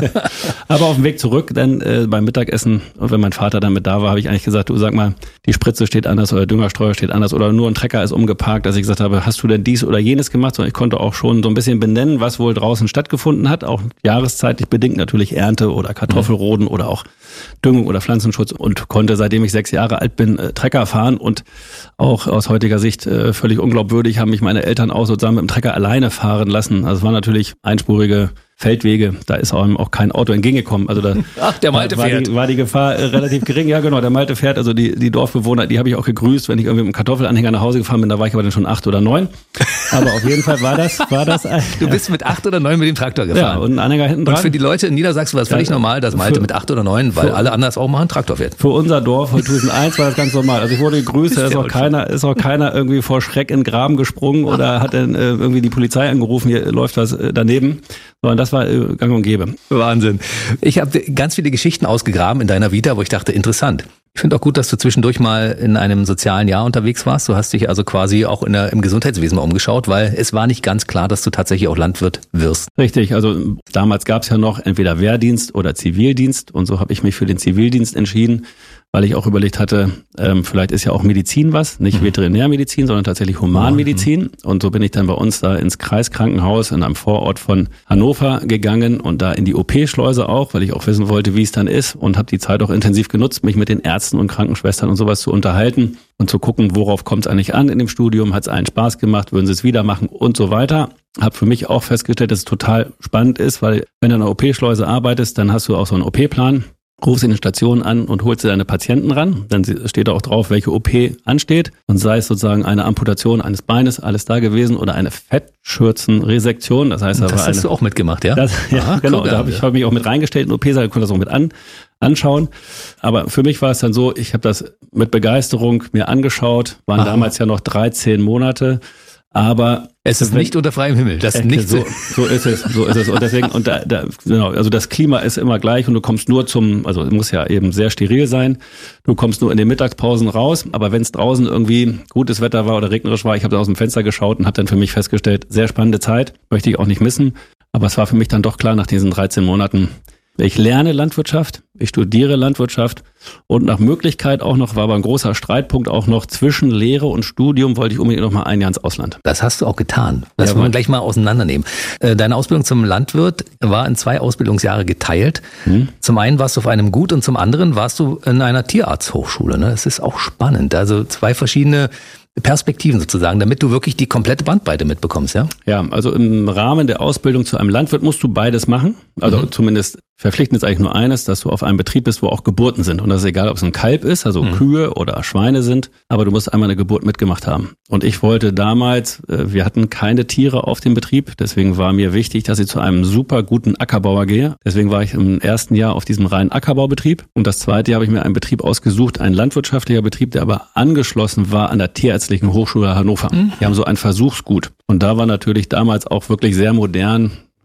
Aber auf dem Weg zurück, dann äh, beim Mittagessen, und wenn mein Vater dann mit da war, habe ich eigentlich gesagt, du sag mal, die Spritze steht anders oder der Düngerstreuer steht anders oder nur ein Trecker ist umgeparkt, dass ich gesagt habe, hast du denn dies oder jenes gemacht? Sondern ich konnte auch schon so ein bisschen benennen, was wohl draußen stattgefunden hat, auch jahreszeitlich bedingt natürlich Ernte oder Kartoffelroden mhm. oder auch Düngung oder Pflanzenschutz und konnte, seitdem ich sechs Jahre alt bin, äh, Trecker fahren und auch aus heutiger Sicht äh, völlig unglaubwürdig haben mich meine Eltern auch sozusagen mit dem Trecker alleine fahren lassen. Also es war natürlich einspurige Feldwege, da ist einem auch kein Auto entgegengekommen. Also da Ach, der Malte war, fährt. Die, war die Gefahr äh, relativ gering. Ja, genau, der Malte fährt. Also die, die Dorfbewohner, die habe ich auch gegrüßt, wenn ich irgendwie mit einem Kartoffelanhänger nach Hause gefahren bin. Da war ich aber dann schon acht oder neun. Aber auf jeden Fall war das, war das. Ein, du bist mit acht oder neun mit dem Traktor gefahren. Ja, und ein Anhänger hinten dran. Und für die Leute in Niedersachsen war es völlig ja, normal, dass Malte für, mit acht oder neun, weil alle anders auch mal einen Traktor fährt. Für unser Dorf, Holthusen eins, war das ganz normal. Also ich wurde gegrüßt, da ist auch keiner, ist auch keiner irgendwie vor Schreck in den Graben gesprungen oder hat dann äh, irgendwie die Polizei angerufen, hier läuft was äh, daneben. Sondern das war äh, gang und gäbe. Wahnsinn. Ich habe ganz viele Geschichten ausgegraben in deiner Vita, wo ich dachte, interessant. Ich finde auch gut, dass du zwischendurch mal in einem sozialen Jahr unterwegs warst. Du hast dich also quasi auch in der, im Gesundheitswesen mal umgeschaut, weil es war nicht ganz klar, dass du tatsächlich auch Landwirt wirst. Richtig, also damals gab es ja noch entweder Wehrdienst oder Zivildienst und so habe ich mich für den Zivildienst entschieden, weil ich auch überlegt hatte, ähm, vielleicht ist ja auch Medizin was, nicht Veterinärmedizin, sondern tatsächlich Humanmedizin. Und so bin ich dann bei uns da ins Kreiskrankenhaus in einem Vorort von Hannover gegangen und da in die O P-Schleuse auch, weil ich auch wissen wollte, wie es dann ist und habe die Zeit auch intensiv genutzt, mich mit den Ärzten und Krankenschwestern und sowas zu unterhalten und zu gucken, worauf kommt es eigentlich an in dem Studium, hat es allen Spaß gemacht, würden sie es wieder machen und so weiter. Habe für mich auch festgestellt, dass es total spannend ist, weil wenn du in einer O P-Schleuse arbeitest, dann hast du auch so einen O P-Plan. Rufst in den Stationen an und holst dir deine Patienten ran. Dann steht da auch drauf, welche O P ansteht. Und sei es sozusagen eine Amputation eines Beines, alles da gewesen, oder eine Fettschürzenresektion. Das heißt, das aber hast eine, du auch mitgemacht, ja? Das, ja, Aha, genau. Cool, da habe ich hab mich auch mit reingestellt in den O P-Saal, konnte das auch mit an, anschauen. Aber für mich war es dann so, ich habe das mit Begeisterung mir angeschaut. Waren Aha. damals ja noch dreizehn Monate. Aber es ist nicht unter freiem Himmel. Das ist nicht so. So ist es, so ist es. Und deswegen, und da, da, genau, also das Klima ist immer gleich und du kommst nur zum, also es muss ja eben sehr steril sein. Du kommst nur in den Mittagspausen raus. Aber wenn es draußen irgendwie gutes Wetter war oder regnerisch war, ich habe aus dem Fenster geschaut und habe dann für mich festgestellt, sehr spannende Zeit, möchte ich auch nicht missen. Aber es war für mich dann doch klar nach diesen dreizehn Monaten, ich lerne Landwirtschaft, ich studiere Landwirtschaft und nach Möglichkeit auch noch, war aber ein großer Streitpunkt auch noch, zwischen Lehre und Studium wollte ich unbedingt noch mal ein Jahr ins Ausland. Das hast du auch getan. Das ja, wollen wir gleich mal auseinandernehmen. Deine Ausbildung zum Landwirt war in zwei Ausbildungsjahre geteilt. Hm. Zum einen warst du auf einem Gut und zum anderen warst du in einer Tierarzthochschule. Das ist auch spannend. Also zwei verschiedene Perspektiven sozusagen, damit du wirklich die komplette Bandbreite mitbekommst, ja? Ja, also im Rahmen der Ausbildung zu einem Landwirt musst du beides machen. Also mhm. zumindest verpflichtend ist eigentlich nur eines, dass du auf einem Betrieb bist, wo auch Geburten sind. Und das ist egal, ob es ein Kalb ist, also mhm. Kühe oder Schweine sind, aber du musst einmal eine Geburt mitgemacht haben. Und ich wollte damals, wir hatten keine Tiere auf dem Betrieb, deswegen war mir wichtig, dass ich zu einem super guten Ackerbauer gehe. Deswegen war ich im ersten Jahr auf diesem reinen Ackerbaubetrieb. Und das zweite Jahr habe ich mir einen Betrieb ausgesucht, ein landwirtschaftlicher Betrieb, der aber angeschlossen war an der Tierärztlichen Hochschule Hannover. Mhm. Die haben so ein Versuchsgut. Und da war natürlich damals auch wirklich sehr modern,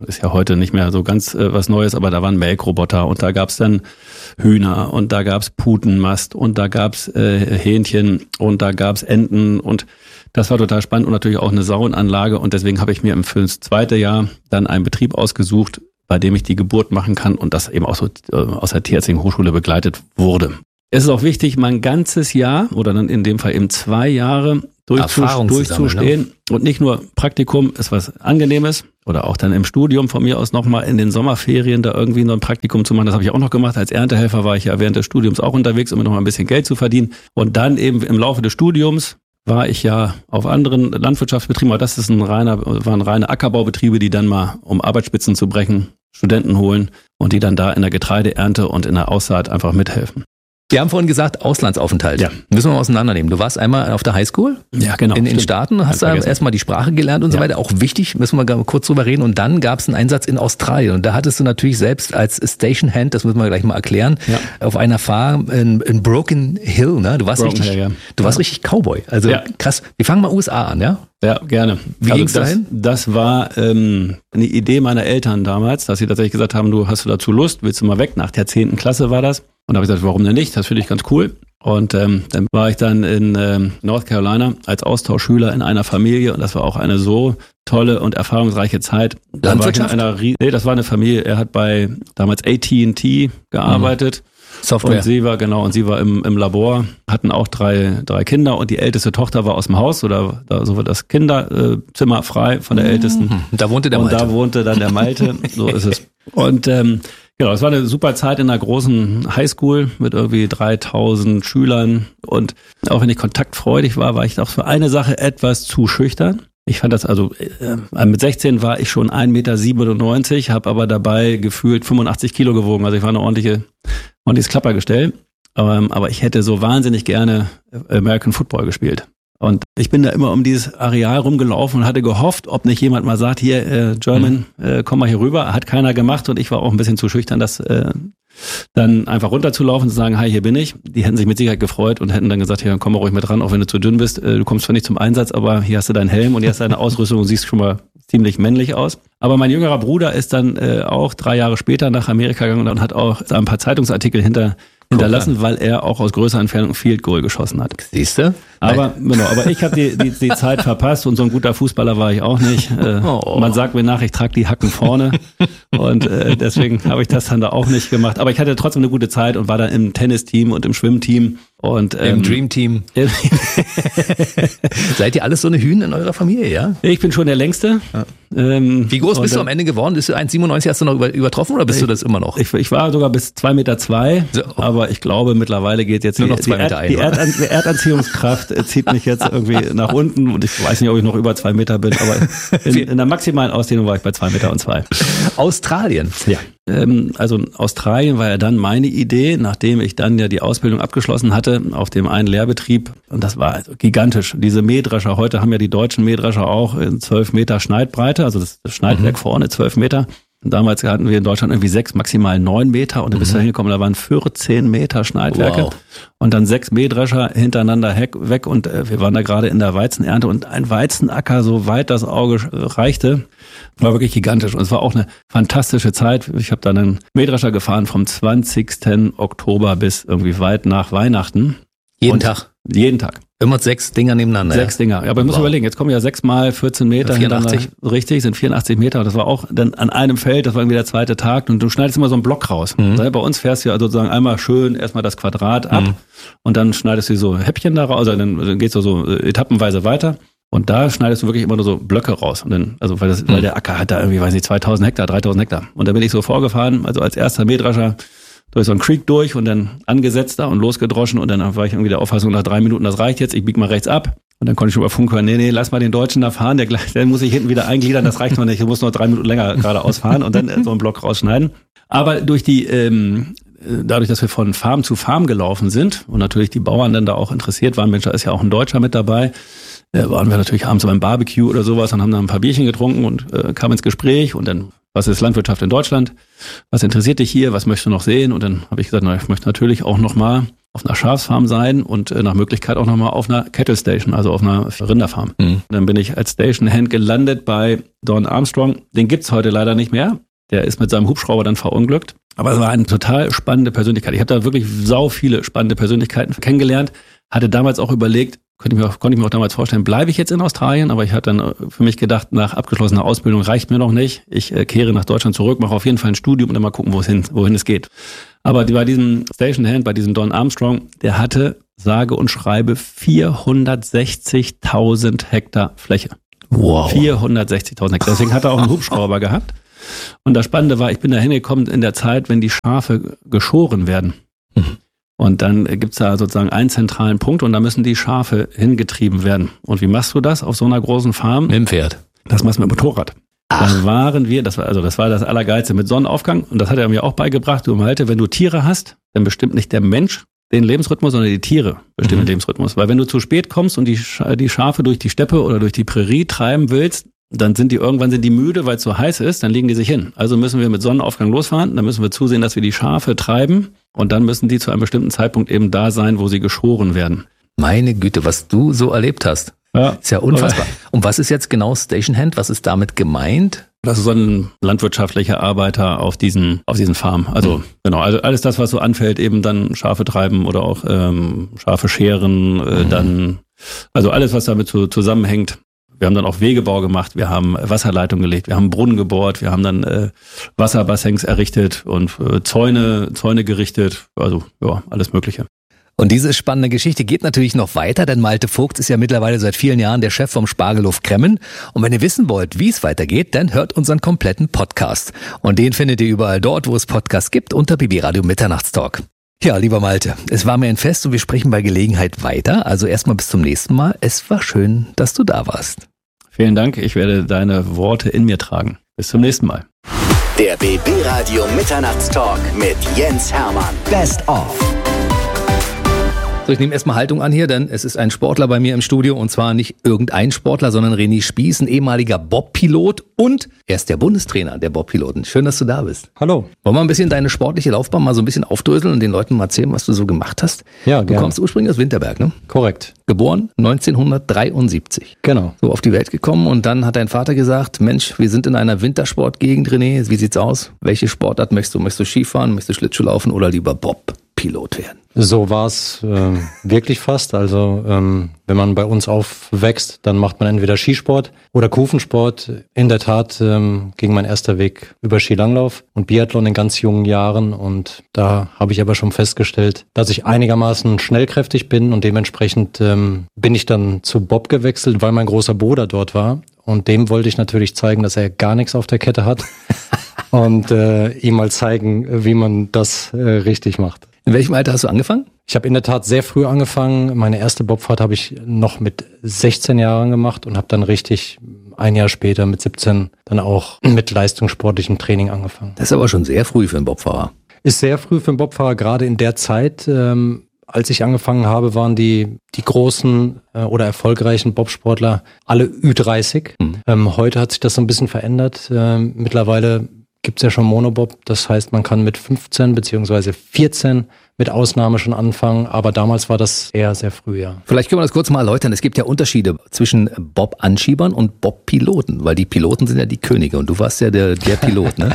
ist ja heute nicht mehr so ganz äh, was Neues, aber da waren Melkroboter und da gab's dann Hühner und da gab's Putenmast und da gab's äh, Hähnchen und da gab's Enten und das war total spannend und natürlich auch eine Sauenanlage und deswegen habe ich mir im fürs zweite Jahr dann einen Betrieb ausgesucht, bei dem ich die Geburt machen kann und das eben auch so äh, aus der Tierärztlichen Hochschule begleitet wurde. Es ist auch wichtig, mein ganzes Jahr oder dann in dem Fall eben zwei Jahre durchzu- durchzustehen ne? Und nicht nur Praktikum ist was Angenehmes oder auch dann im Studium von mir aus nochmal in den Sommerferien da irgendwie noch ein Praktikum zu machen. Das habe ich auch noch gemacht. Als Erntehelfer war ich ja während des Studiums auch unterwegs, um mir noch mal ein bisschen Geld zu verdienen. Und dann eben im Laufe des Studiums war ich ja auf anderen Landwirtschaftsbetrieben, aber das ist ein reiner, waren reine Ackerbaubetriebe, die dann mal, um Arbeitsspitzen zu brechen, Studenten holen und die dann da in der Getreideernte und in der Aussaat einfach mithelfen. Wir haben vorhin gesagt, Auslandsaufenthalt. Ja. Müssen wir mal auseinandernehmen. Du warst einmal auf der Highschool. Ja, genau. In den Staaten, hast da erstmal die Sprache gelernt und ja. so weiter. Auch wichtig, müssen wir kurz drüber reden. Und dann gab es einen Einsatz in Australien. Und da hattest du natürlich selbst als Stationhand, das müssen wir gleich mal erklären, ja. auf einer Farm in, in Broken Hill. Ne? Du warst Broken richtig, Hill, ja. du warst ja. richtig Cowboy. Also ja. krass. Wir fangen mal U S A an, ja? Ja, gerne. Wie also ging's das, dahin? Das war ähm, eine Idee meiner Eltern damals, dass sie tatsächlich gesagt haben, du hast du dazu Lust, willst du mal weg? Nach der zehnten Klasse war das. Und da habe ich gesagt, warum denn nicht? Das finde ich ganz cool. Und ähm, dann war ich dann in ähm, North Carolina als Austauschschüler in einer Familie und das war auch eine so tolle und erfahrungsreiche Zeit. Dann Landwirtschaft? War ich in einer, nee, das war eine Familie. Er hat bei damals A T and T gearbeitet. Mhm. Software. Und sie war, genau, und sie war im, im Labor, hatten auch drei, drei Kinder und die älteste Tochter war aus dem Haus oder da, so war das Kinderzimmer frei von der ältesten. Mhm. Da wohnte der Malte. Und da wohnte dann der Malte, so ist es. Und ähm, genau, es war eine super Zeit in einer großen Highschool mit irgendwie dreitausend Schülern und auch wenn ich kontaktfreudig war, war ich auch für eine Sache etwas zu schüchtern. Ich fand das also, äh, mit sechzehn war ich schon ein Meter siebenundneunzig, habe aber dabei gefühlt fünfundachtzig Kilo gewogen. Also ich war eine ordentliche, ordentliches Klappergestell. Ähm, aber ich hätte so wahnsinnig gerne American Football gespielt. Und ich bin da immer um dieses Areal rumgelaufen und hatte gehofft, ob nicht jemand mal sagt, hier, äh, German, äh, komm mal hier rüber. Hat keiner gemacht und ich war auch ein bisschen zu schüchtern, das äh, dann einfach runterzulaufen und zu sagen, hi, hier bin ich. Die hätten sich mit Sicherheit gefreut und hätten dann gesagt, hier, komm mal ruhig mit ran, auch wenn du zu dünn bist. Äh, du kommst zwar nicht zum Einsatz, aber hier hast du deinen Helm und hier hast du deine Ausrüstung und siehst schon mal ziemlich männlich aus. Aber mein jüngerer Bruder ist dann äh, auch drei Jahre später nach Amerika gegangen und hat auch ein paar Zeitungsartikel hinter hinterlassen, weil er auch aus größerer Entfernung Field Goal geschossen hat. Siehst du? Aber genau, aber ich habe die, die die Zeit verpasst und so ein guter Fußballer war ich auch nicht. Äh, oh. Man sagt mir nach, ich trage die Hacken vorne und äh, deswegen habe ich das dann da auch nicht gemacht. Aber ich hatte trotzdem eine gute Zeit und war dann im Tennisteam und im Schwimmteam und ähm, im Dreamteam. Seid ihr alles so eine Hühn in eurer Familie, ja? Ich bin schon der Längste. Ja. Ähm, Wie groß bist du am Ende geworden? Bist du eins Komma siebenundneunzig, hast du noch über, übertroffen oder bist ich, du das immer noch? Ich, ich war sogar bis zwei Meter zwei, so, oh. aber ich glaube mittlerweile geht jetzt nur die, noch zwei die, Meter Erd, ein, die, Erdan, die Erdanziehungskraft zieht mich jetzt irgendwie nach unten und ich weiß nicht, ob ich noch über zwei Meter bin, aber in, in der maximalen Ausdehnung war ich bei zwei Meter und zwei. Australien. Ja. Ähm, also Australien war ja dann meine Idee, nachdem ich dann ja die Ausbildung abgeschlossen hatte auf dem einen Lehrbetrieb und das war also gigantisch. Diese Mähdrescher, heute haben ja die deutschen Mähdrescher auch in zwölf Meter Schneidbreite, also das, das Schneidwerk mhm. vorne zwölf Meter. Und damals hatten wir in Deutschland irgendwie sechs, maximal neun Meter und dann bist du hingekommen, da waren vierzehn Meter Schneidwerke wow. und dann sechs Mähdrescher hintereinander weg und äh, wir waren da gerade in der Weizenernte und ein Weizenacker, so weit das Auge reichte, war wirklich gigantisch und es war auch eine fantastische Zeit. Ich habe dann einen Mähdrescher gefahren vom zwanzigsten Oktober bis irgendwie weit nach Weihnachten. Jeden und Tag? Jeden Tag. Immer sechs Dinger nebeneinander. Sechs ja. Dinger. Ja, aber ich muss wow. überlegen, jetzt kommen ja sechs mal vierzehn Meter vierundachtzig. Richtig, sind vierundachtzig Meter. Das war auch dann an einem Feld, das war irgendwie der zweite Tag und du schneidest immer so einen Block raus. Mhm. Bei uns fährst du ja sozusagen einmal schön erstmal das Quadrat ab mhm. und dann schneidest du so Häppchen da raus, also dann, dann geht's so, so etappenweise weiter. Und da schneidest du wirklich immer nur so Blöcke raus. Und dann, also weil, das, mhm. weil der Acker hat da irgendwie, weiß nicht, zweitausend Hektar, dreitausend Hektar. Und da bin ich so vorgefahren, also als erster Mähdrescher durch so einen Creek durch und dann angesetzt da und losgedroschen und dann war ich irgendwie der Auffassung nach drei Minuten, das reicht jetzt, ich bieg mal rechts ab. Und dann konnte ich schon über Funk hören, nee, nee, lass mal den Deutschen da fahren, der, der muss sich hinten wieder eingliedern, das reicht noch nicht, ich muss noch drei Minuten länger geradeaus fahren und dann so einen Block rausschneiden. Aber durch die, ähm, dadurch, dass wir von Farm zu Farm gelaufen sind und natürlich die Bauern dann da auch interessiert waren, Mensch, da ist ja auch ein Deutscher mit dabei, da waren wir natürlich abends beim Barbecue oder sowas und haben dann ein paar Bierchen getrunken und äh, kamen ins Gespräch und dann was ist Landwirtschaft in Deutschland? Was interessiert dich hier? Was möchtest du noch sehen? Und dann habe ich gesagt, na, ich möchte natürlich auch nochmal auf einer Schafsfarm sein und äh, nach Möglichkeit auch nochmal auf einer Cattle Station, also auf einer Rinderfarm. Mhm. Dann bin ich als Stationhand gelandet bei Don Armstrong. Den gibt's heute leider nicht mehr. Der ist mit seinem Hubschrauber dann verunglückt. Aber es war eine total spannende Persönlichkeit. Ich habe da wirklich sau viele spannende Persönlichkeiten kennengelernt. Hatte damals auch überlegt, konnte ich mir auch, konnte ich mir auch damals vorstellen, bleibe ich jetzt in Australien? Aber ich hatte dann für mich gedacht, nach abgeschlossener Ausbildung reicht mir noch nicht. Ich äh, kehre nach Deutschland zurück, mache auf jeden Fall ein Studium und dann mal gucken, wohin, wohin es geht. Aber bei diesem Stationhand, bei diesem Don Armstrong, der hatte sage und schreibe vierhundertsechzigtausend Hektar Fläche. Wow. vierhundertsechzigtausend Hektar. Deswegen hat er auch einen Hubschrauber gehabt. Und das Spannende war, ich bin da hingekommen in der Zeit, wenn die Schafe geschoren werden. Mhm. Und dann gibt's da sozusagen einen zentralen Punkt und da müssen die Schafe hingetrieben werden. Und wie machst du das auf so einer großen Farm? Mit dem Pferd. Das machst du mit dem Motorrad. Dann waren wir, das war also das war das Allergeilste mit Sonnenaufgang und das hat er mir auch beigebracht. Du Malte, wenn du Tiere hast, dann bestimmt nicht der Mensch den Lebensrhythmus, sondern die Tiere bestimmen mhm. den Lebensrhythmus. Weil wenn du zu spät kommst und die, die Schafe durch die Steppe oder durch die Prärie treiben willst, dann sind die irgendwann sind die müde, weil es so heiß ist, dann legen die sich hin. Also müssen wir mit Sonnenaufgang losfahren, dann müssen wir zusehen, dass wir die Schafe treiben und dann müssen die zu einem bestimmten Zeitpunkt eben da sein, wo sie geschoren werden. Meine Güte, was du so erlebt hast. Ja. Ist ja unfassbar. Und was ist jetzt genau Stationhand? Was ist damit gemeint? Das ist so ein landwirtschaftlicher Arbeiter auf diesen auf diesen Farmen. Also mhm. genau, also alles das, was so anfällt, eben dann Schafe treiben oder auch ähm, Schafe scheren, äh, mhm. dann also alles, was damit so zusammenhängt. Wir haben dann auch Wegebau gemacht, wir haben Wasserleitungen gelegt, wir haben Brunnen gebohrt, wir haben dann äh, Wasserbassins errichtet und äh, Zäune Zäune gerichtet. Also ja, alles Mögliche. Und diese spannende Geschichte geht natürlich noch weiter, denn Malte Vogt ist ja mittlerweile seit vielen Jahren der Chef vom Spargelhof Kremmen. Und wenn ihr wissen wollt, wie es weitergeht, dann hört unseren kompletten Podcast. Und den findet ihr überall dort, wo es Podcasts gibt, unter B B Radio Mitternachtstalk. Ja, lieber Malte, es war mir ein Fest und wir sprechen bei Gelegenheit weiter. Also erstmal bis zum nächsten Mal. Es war schön, dass du da warst. Vielen Dank, ich werde deine Worte in mir tragen. Bis zum nächsten Mal. Der B B Radio Mitternachtstalk mit Jens Hermann. Best of. So, ich nehme erstmal Haltung an hier, denn es ist ein Sportler bei mir im Studio und zwar nicht irgendein Sportler, sondern René Spieß, ein ehemaliger Bob-Pilot und er ist der Bundestrainer der Bob-Piloten. Schön, dass du da bist. Hallo. Wollen wir ein bisschen deine sportliche Laufbahn mal so ein bisschen aufdröseln und den Leuten mal erzählen, was du so gemacht hast? Ja, Du gerne. kommst ursprünglich aus Winterberg, ne? Korrekt. Geboren neunzehnhundertdreiundsiebzig. Genau. So auf die Welt gekommen und dann hat dein Vater gesagt, Mensch, wir sind in einer Wintersportgegend, René, wie sieht's aus? Welche Sportart möchtest du? Möchtest du Skifahren, möchtest du Schlittschuh laufen oder lieber Bob-Pilot werden? So war es äh, wirklich fast. Also ähm, wenn man bei uns aufwächst, dann macht man entweder Skisport oder Kufensport. In der Tat ähm, ging mein erster Weg über Skilanglauf und Biathlon in ganz jungen Jahren. Und da habe ich aber schon festgestellt, dass ich einigermaßen schnellkräftig bin und dementsprechend ähm, bin ich dann zu Bob gewechselt, weil mein großer Bruder dort war. Und dem wollte ich natürlich zeigen, dass er gar nichts auf der Kette hat und äh, ihm mal zeigen, wie man das äh, richtig macht. In welchem Alter hast du angefangen? Ich habe in der Tat sehr früh angefangen. Meine erste Bobfahrt habe ich noch mit sechzehn Jahren gemacht und habe dann richtig ein Jahr später mit siebzehn dann auch mit leistungssportlichem Training angefangen. Das ist aber schon sehr früh für einen Bobfahrer. Ist sehr früh für einen Bobfahrer, gerade in der Zeit. Ähm, als ich angefangen habe, waren die die großen äh, oder erfolgreichen Bobsportler alle Ü dreißig. Mhm. Ähm, heute hat sich das so ein bisschen verändert. Ähm, mittlerweile gibt's ja schon Monobob, das heißt, man kann mit fünfzehn beziehungsweise vierzehn mit Ausnahme schon anfangen, aber damals war das eher sehr früh, ja. Vielleicht können wir das kurz mal erläutern. Es gibt ja Unterschiede zwischen Bob-Anschiebern und Bob-Piloten, weil die Piloten sind ja die Könige und du warst ja der, der Pilot, ne?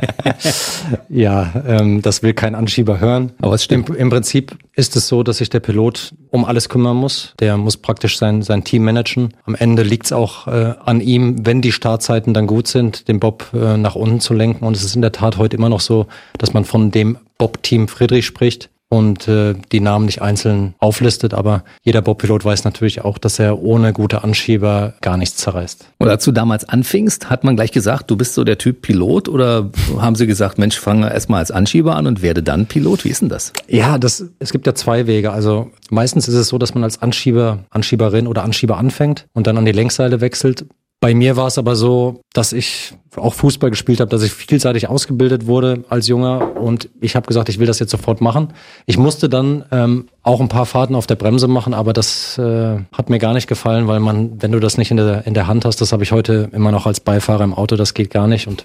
Ja, ähm, das will kein Anschieber hören. Aber es stimmt. Im, Im Prinzip ist es so, dass sich der Pilot um alles kümmern muss. Der muss praktisch sein, sein Team managen. Am Ende liegt's auch äh, an ihm, wenn die Startzeiten dann gut sind, den Bob äh, nach unten zu lenken. Und es ist in der Tat heute immer noch so, dass man von dem Bob-Team Friedrich spricht und äh, die Namen nicht einzeln auflistet, aber jeder Bob-Pilot weiß natürlich auch, dass er ohne gute Anschieber gar nichts zerreißt. Und als du damals anfingst, hat man gleich gesagt, du bist so der Typ Pilot oder haben sie gesagt, Mensch, fange erstmal als Anschieber an und werde dann Pilot? Wie ist denn das? Ja, das, es gibt ja zwei Wege. Also meistens ist es so, dass man als Anschieber, Anschieberin oder Anschieber anfängt und dann an die Längsseile wechselt. Bei mir war es aber so, dass ich auch Fußball gespielt habe, dass ich vielseitig ausgebildet wurde als Junger und ich habe gesagt, ich will das jetzt sofort machen. Ich musste dann ähm, auch ein paar Fahrten auf der Bremse machen, aber das äh, hat mir gar nicht gefallen, weil man, wenn du das nicht in der in der Hand hast, das habe ich heute immer noch als Beifahrer im Auto, das geht gar nicht und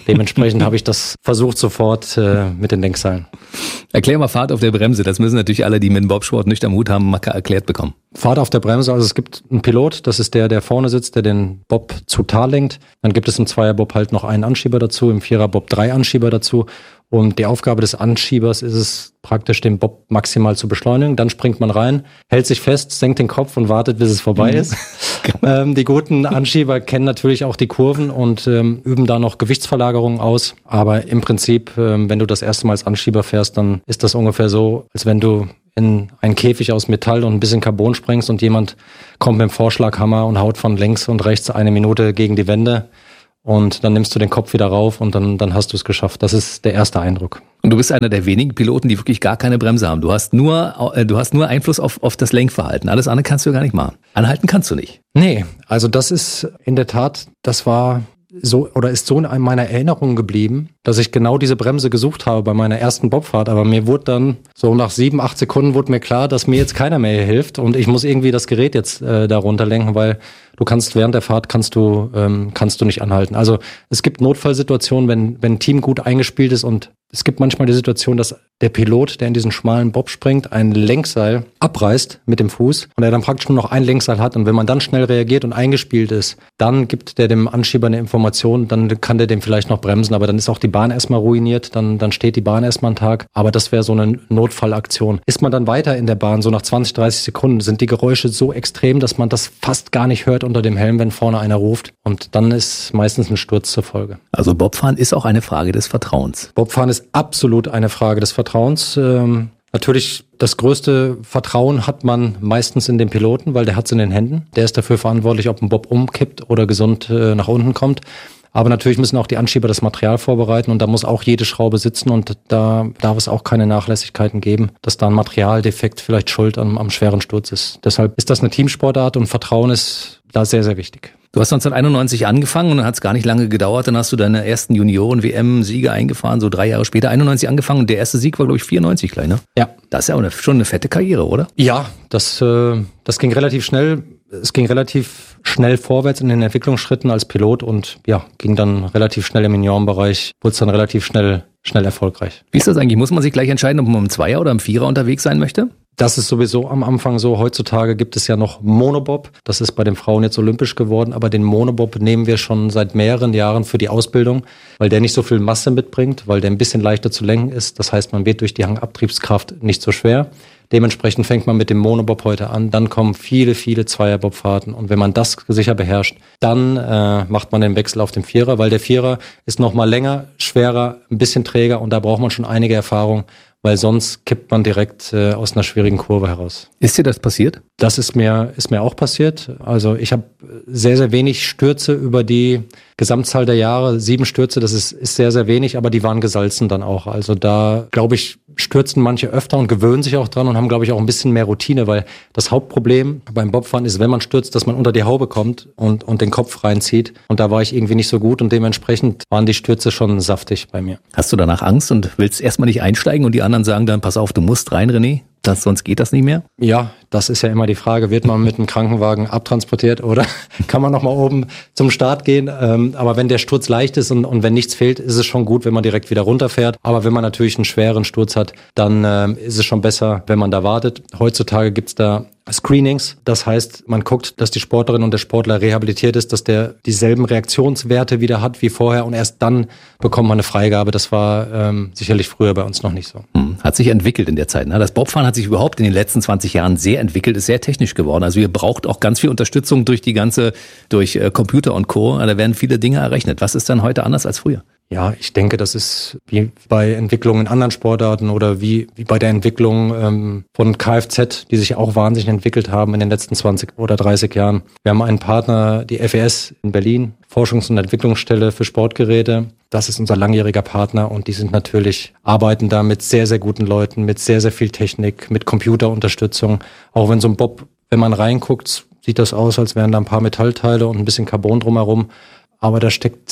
Dementsprechend habe ich das versucht sofort äh, mit den Lenkseilen. Erklär mal Fahrt auf der Bremse. Das müssen natürlich alle, die mit dem Bobsport nicht am Hut haben, mal erklärt bekommen. Fahrt auf der Bremse, also es gibt einen Pilot, das ist der, der vorne sitzt, der den Bob zu Tal lenkt. Dann gibt es im Zweierbob halt noch einen Anschieber dazu, im Viererbob drei Anschieber dazu. Und die Aufgabe des Anschiebers ist es praktisch, den Bob maximal zu beschleunigen. Dann springt man rein, hält sich fest, senkt den Kopf und wartet, bis es vorbei ist. ähm, die guten Anschieber kennen natürlich auch die Kurven und ähm, üben da noch Gewichtsverlagerungen aus. Aber im Prinzip, ähm, wenn du das erste Mal als Anschieber fährst, dann ist das ungefähr so, als wenn du in einen Käfig aus Metall und ein bisschen Carbon springst und jemand kommt mit dem Vorschlaghammer und haut von links und rechts eine Minute gegen die Wände. Und dann nimmst du den Kopf wieder rauf und dann, dann hast du es geschafft. Das ist der erste Eindruck. Und du bist einer der wenigen Piloten, die wirklich gar keine Bremse haben. Du hast nur, äh, du hast nur Einfluss auf, auf das Lenkverhalten. Alles andere kannst du gar nicht machen. Anhalten kannst du nicht. Nee, also das ist in der Tat, das war so oder ist so in meiner Erinnerung geblieben, dass ich genau diese Bremse gesucht habe bei meiner ersten Bobfahrt. Aber mir wurde dann so nach sieben, acht Sekunden wurde mir klar, dass mir jetzt keiner mehr hilft und ich muss irgendwie das Gerät jetzt äh, darunter lenken, weil du kannst während der Fahrt kannst du ähm, kannst du nicht anhalten. Also es gibt Notfallsituationen, wenn wenn ein Team gut eingespielt ist und es gibt manchmal die Situation, dass der Pilot, der in diesen schmalen Bob springt, ein Lenkseil abreißt mit dem Fuß und er dann praktisch nur noch ein Lenkseil hat. Und wenn man dann schnell reagiert und eingespielt ist, dann gibt der dem Anschieber eine Information, dann kann der dem vielleicht noch bremsen, aber dann ist auch die Bahn erstmal ruiniert, dann, dann steht die Bahn erstmal einen Tag. Aber das wäre so eine Notfallaktion. Ist man dann weiter in der Bahn, so nach zwanzig, dreißig Sekunden, sind die Geräusche so extrem, dass man das fast gar nicht hört unter dem Helm, wenn vorne einer ruft. Und dann ist meistens ein Sturz zur Folge. Also Bobfahren ist auch eine Frage des Vertrauens. Bobfahren ist absolut eine Frage des Vertrauens. Ähm, natürlich, das größte Vertrauen hat man meistens in den Piloten, weil der hat es in den Händen. Der ist dafür verantwortlich, ob ein Bob umkippt oder gesund äh, nach unten kommt. Aber natürlich müssen auch die Anschieber das Material vorbereiten und da muss auch jede Schraube sitzen und da darf es auch keine Nachlässigkeiten geben, dass da ein Materialdefekt vielleicht schuld am, am schweren Sturz ist. Deshalb ist das eine Teamsportart und Vertrauen ist da sehr, sehr wichtig. Du hast neunzehnhunderteinundneunzig angefangen und dann hat es gar nicht lange gedauert. Dann hast du deine ersten Junioren-W M-Siege eingefahren, so drei Jahre später. einundneunzig angefangen und der erste Sieg war, glaube ich, vierundneunzig gleich, ne? Ja. Das ist ja auch eine, schon eine fette Karriere, oder? Ja, das, äh, das ging relativ schnell. Es ging relativ schnell vorwärts in den Entwicklungsschritten als Pilot und ja, ging dann relativ schnell im Juniorenbereich, wurde es dann relativ schnell, schnell erfolgreich. Wie ist das eigentlich? Muss man sich gleich entscheiden, ob man im Zweier oder im Vierer unterwegs sein möchte? Das ist sowieso am Anfang so. Heutzutage gibt es ja noch Monobob. Das ist bei den Frauen jetzt olympisch geworden. Aber den Monobob nehmen wir schon seit mehreren Jahren für die Ausbildung, weil der nicht so viel Masse mitbringt, weil der ein bisschen leichter zu lenken ist. Das heißt, man wird durch die Hangabtriebskraft nicht so schwer. Dementsprechend fängt man mit dem Monobob heute an. Dann kommen viele, viele Zweierbobfahrten. Und wenn man das sicher beherrscht, dann äh, macht man den Wechsel auf den Vierer, weil der Vierer ist nochmal länger, schwerer, ein bisschen träger und da braucht man schon einige Erfahrung, weil sonst kippt man direkt äh, aus einer schwierigen Kurve heraus. Ist dir das passiert? Das ist mir ist mir auch passiert. Also ich habe sehr, sehr wenig Stürze über die Gesamtzahl der Jahre. Sieben Stürze, das ist, ist sehr, sehr wenig, aber die waren gesalzen dann auch. Also da, glaube ich, stürzen manche öfter und gewöhnen sich auch dran und haben, glaube ich, auch ein bisschen mehr Routine, weil das Hauptproblem beim Bobfahren ist, wenn man stürzt, dass man unter die Haube kommt und, und den Kopf reinzieht. Und da war ich irgendwie nicht so gut und dementsprechend waren die Stürze schon saftig bei mir. Hast du danach Angst und willst erstmal nicht einsteigen und die anderen sagen dann, pass auf, du musst rein, René? Das, sonst geht das nicht mehr? Ja, das ist ja immer die Frage, wird man mit einem Krankenwagen abtransportiert oder kann man nochmal oben zum Start gehen? Ähm, aber wenn der Sturz leicht ist und, und wenn nichts fehlt, ist es schon gut, wenn man direkt wieder runterfährt. Aber wenn man natürlich einen schweren Sturz hat, dann ähm, ist es schon besser, wenn man da wartet. Heutzutage gibt's da Screenings, das heißt, man guckt, dass die Sportlerin und der Sportler rehabilitiert ist, dass der dieselben Reaktionswerte wieder hat wie vorher und erst dann bekommt man eine Freigabe. Das war ähm, sicherlich früher bei uns noch nicht so. Hm, hat sich entwickelt in der Zeit. Ne? Das Bobfahren hat sich überhaupt in den letzten zwanzig Jahren sehr entwickelt, ist sehr technisch geworden. Also ihr braucht auch ganz viel Unterstützung durch die ganze, durch äh, Computer und Co. Da werden viele Dinge errechnet. Was ist dann heute anders als früher? Ja, ich denke, das ist wie bei Entwicklungen in anderen Sportarten oder wie, wie bei der Entwicklung ähm, von Kfz, die sich auch wahnsinnig entwickelt haben in den letzten zwanzig oder dreißig Jahren. Wir haben einen Partner, die F E S in Berlin, Forschungs- und Entwicklungsstelle für Sportgeräte. Das ist unser langjähriger Partner und die sind natürlich, arbeiten da mit sehr, sehr guten Leuten, mit sehr, sehr viel Technik, mit Computerunterstützung. Auch wenn so ein Bob, wenn man reinguckt, sieht das aus, als wären da ein paar Metallteile und ein bisschen Carbon drumherum. Aber da steckt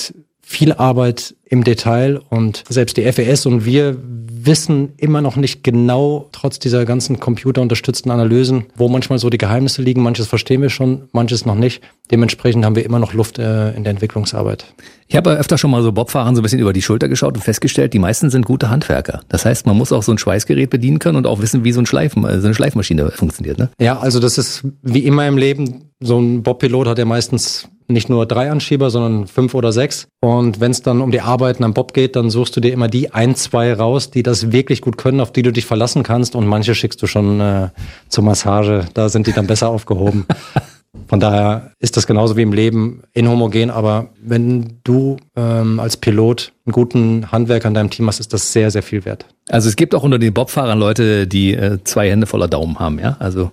viel Arbeit im Detail und selbst die F E S und wir wissen immer noch nicht genau, trotz dieser ganzen computerunterstützten Analysen, wo manchmal so die Geheimnisse liegen. Manches verstehen wir schon, manches noch nicht. Dementsprechend haben wir immer noch Luft äh, in der Entwicklungsarbeit. Ich habe öfter schon mal so Bobfahrern so ein bisschen über die Schulter geschaut und festgestellt, die meisten sind gute Handwerker. Das heißt, man muss auch so ein Schweißgerät bedienen können und auch wissen, wie so, ein Schleifen, so eine Schleifmaschine funktioniert. Ne? Ja, also das ist wie immer im Leben. So ein Bobpilot hat ja meistens nicht nur drei Anschieber, sondern fünf oder sechs. Und wenn es dann um die Arbeiten am Bob geht, dann suchst du dir immer die ein, zwei raus, die das wirklich gut können, auf die du dich verlassen kannst. Und manche schickst du schon äh, zur Massage. Da sind die dann besser aufgehoben. Von daher ist das genauso wie im Leben inhomogen. Aber wenn du ähm, als Pilot einen guten Handwerker in deinem Team hast, ist das sehr, sehr viel wert. Also es gibt auch unter den Bobfahrern Leute, die äh, zwei Hände voller Daumen haben, ja? Also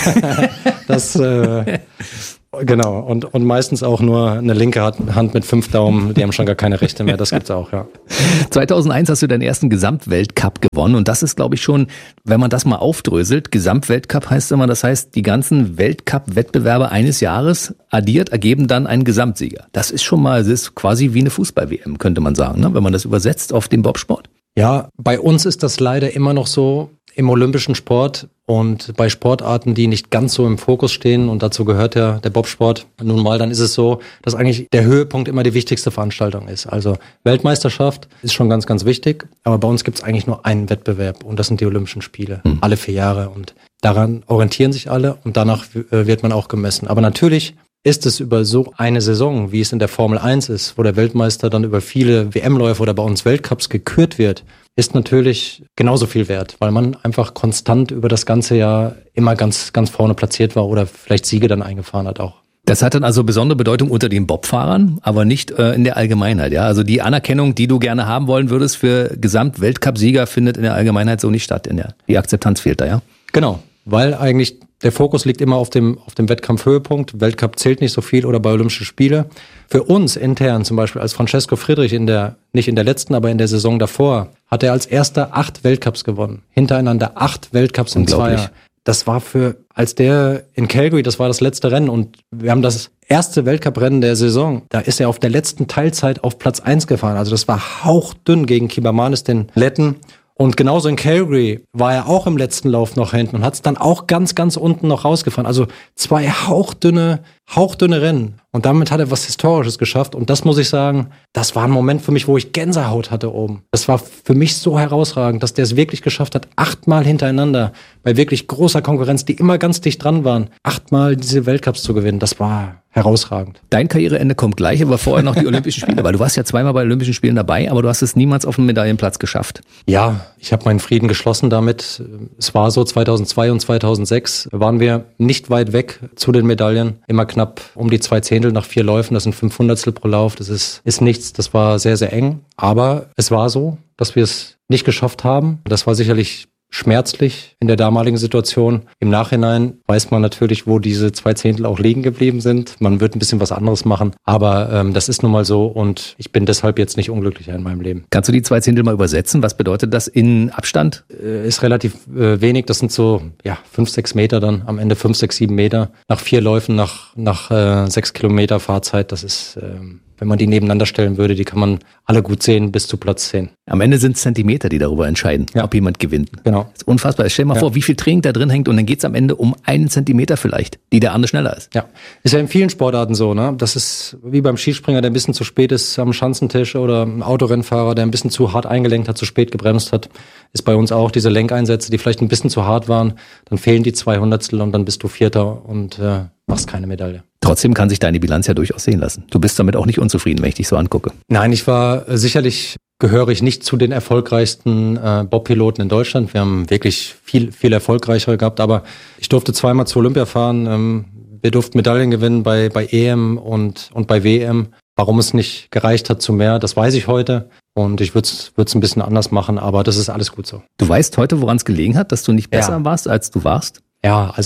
das äh, genau. Und und meistens auch nur eine linke Hand mit fünf Daumen. Die haben schon gar keine Rechte mehr. Das gibt's auch, ja. zweitausendeins hast du deinen ersten Gesamtweltcup gewonnen und das ist, glaube ich, schon, wenn man das mal aufdröselt, Gesamtweltcup heißt immer, das heißt, die ganzen Weltcup-Wettbewerbe eines Jahres addiert, ergeben dann einen Gesamtsieger. Das ist schon mal, das ist quasi wie eine Fußball-W M, könnte man sagen, ne? Wenn man das übersetzt auf den Bobsport. Ja, bei uns ist das leider immer noch so im olympischen Sport und bei Sportarten, die nicht ganz so im Fokus stehen, und dazu gehört ja der Bobsport. Nun mal, dann ist es so, dass eigentlich der Höhepunkt immer die wichtigste Veranstaltung ist. Also Weltmeisterschaft ist schon ganz, ganz wichtig, aber bei uns gibt es eigentlich nur einen Wettbewerb und das sind die Olympischen Spiele, mhm. alle vier Jahre, und daran orientieren sich alle und danach wird man auch gemessen. Aber natürlich ist es über so eine Saison, wie es in der Formel eins ist, wo der Weltmeister dann über viele W M-Läufe oder bei uns Weltcups gekürt wird, ist natürlich genauso viel wert, weil man einfach konstant über das ganze Jahr immer ganz, ganz vorne platziert war oder vielleicht Siege dann eingefahren hat auch. Das hat dann also besondere Bedeutung unter den Bobfahrern, aber nicht äh, in der Allgemeinheit. Ja, also die Anerkennung, die du gerne haben wollen würdest für Gesamt-Weltcup-Sieger, findet in der Allgemeinheit so nicht statt. In der, die Akzeptanz fehlt da, ja? Genau, weil eigentlich der Fokus liegt immer auf dem, auf dem Wettkampfhöhepunkt. Weltcup zählt nicht so viel oder bei Olympischen Spiele. Für uns intern zum Beispiel als Francesco Friedrich in der, nicht in der letzten, aber in der Saison davor, hat er als erster acht Weltcups gewonnen. Hintereinander acht Weltcups in zwei Jahren. Das war für, als der in Calgary, das war das letzte Rennen und wir haben das erste Weltcuprennen der Saison. Da ist er auf der letzten Teilzeit auf Platz eins gefahren. Also das war hauchdünn gegen Kibamanis, den Letten. Und genauso in Calgary war er auch im letzten Lauf noch hinten und hat es dann auch ganz, ganz unten noch rausgefahren. Also zwei hauchdünne, hauchdünne Rennen. Und damit hat er was Historisches geschafft. Und das muss ich sagen, das war ein Moment für mich, wo ich Gänsehaut hatte oben. Das war für mich so herausragend, dass der es wirklich geschafft hat, achtmal hintereinander bei wirklich großer Konkurrenz, die immer ganz dicht dran waren, achtmal diese Weltcups zu gewinnen. Das war herausragend. Dein Karriereende kommt gleich, aber vorher noch die Olympischen Spiele, weil du warst ja zweimal bei Olympischen Spielen dabei, aber du hast es niemals auf den Medaillenplatz geschafft. Ja, ich habe meinen Frieden geschlossen damit. Es war so, zweitausendzwei und zweitausendsechs waren wir nicht weit weg zu den Medaillen, immer knapp um die zwei Zehntel nach vier Läufen, das sind fünf Hundertstel pro Lauf, das ist, ist nichts, das war sehr, sehr eng, aber es war so, dass wir es nicht geschafft haben. Das war sicherlich schmerzlich in der damaligen Situation. Im Nachhinein weiß man natürlich, wo diese zwei Zehntel auch liegen geblieben sind. Man wird ein bisschen was anderes machen, aber ähm, das ist nun mal so und ich bin deshalb jetzt nicht unglücklicher in meinem Leben. Kannst du die zwei Zehntel mal übersetzen? Was bedeutet das in Abstand? Äh, ist relativ äh, wenig. Das sind so ja fünf, sechs Meter dann, am Ende fünf, sechs, sieben Meter. Nach vier Läufen, nach, nach äh, sechs Kilometer Fahrzeit, das ist... Ähm, wenn man die nebeneinander stellen würde, die kann man alle gut sehen bis zu Platz zehn. Am Ende sind es Zentimeter, die darüber entscheiden, ja. ob jemand gewinnt. Genau. Das ist unfassbar. Stell dir mal ja. vor, wie viel Training da drin hängt und dann geht es am Ende um einen Zentimeter vielleicht, die der andere schneller ist. Ja, ist ja in vielen Sportarten so, ne? Das ist wie beim Skispringer, der ein bisschen zu spät ist am Schanzentisch oder ein Autorennfahrer, der ein bisschen zu hart eingelenkt hat, zu spät gebremst hat. Ist bei uns auch diese Lenkeinsätze, die vielleicht ein bisschen zu hart waren. Dann fehlen die zwei Hundertstel und dann bist du Vierter und äh, machst keine Medaille. Trotzdem kann sich deine Bilanz ja durchaus sehen lassen. Du bist damit auch nicht unzufrieden, wenn ich dich so angucke. Nein, ich war äh, sicherlich, gehöre ich nicht zu den erfolgreichsten äh, Bobpiloten in Deutschland. Wir haben wirklich viel, viel erfolgreichere gehabt, aber ich durfte zweimal zu Olympia fahren. Ähm, wir durften Medaillen gewinnen bei, bei E M und, und bei W M. Warum es nicht gereicht hat zu mehr, das weiß ich heute. Und ich würde es ein bisschen anders machen, aber das ist alles gut so. Du weißt heute, woran es gelegen hat, dass du nicht besser ja. warst, als du warst? Ja, also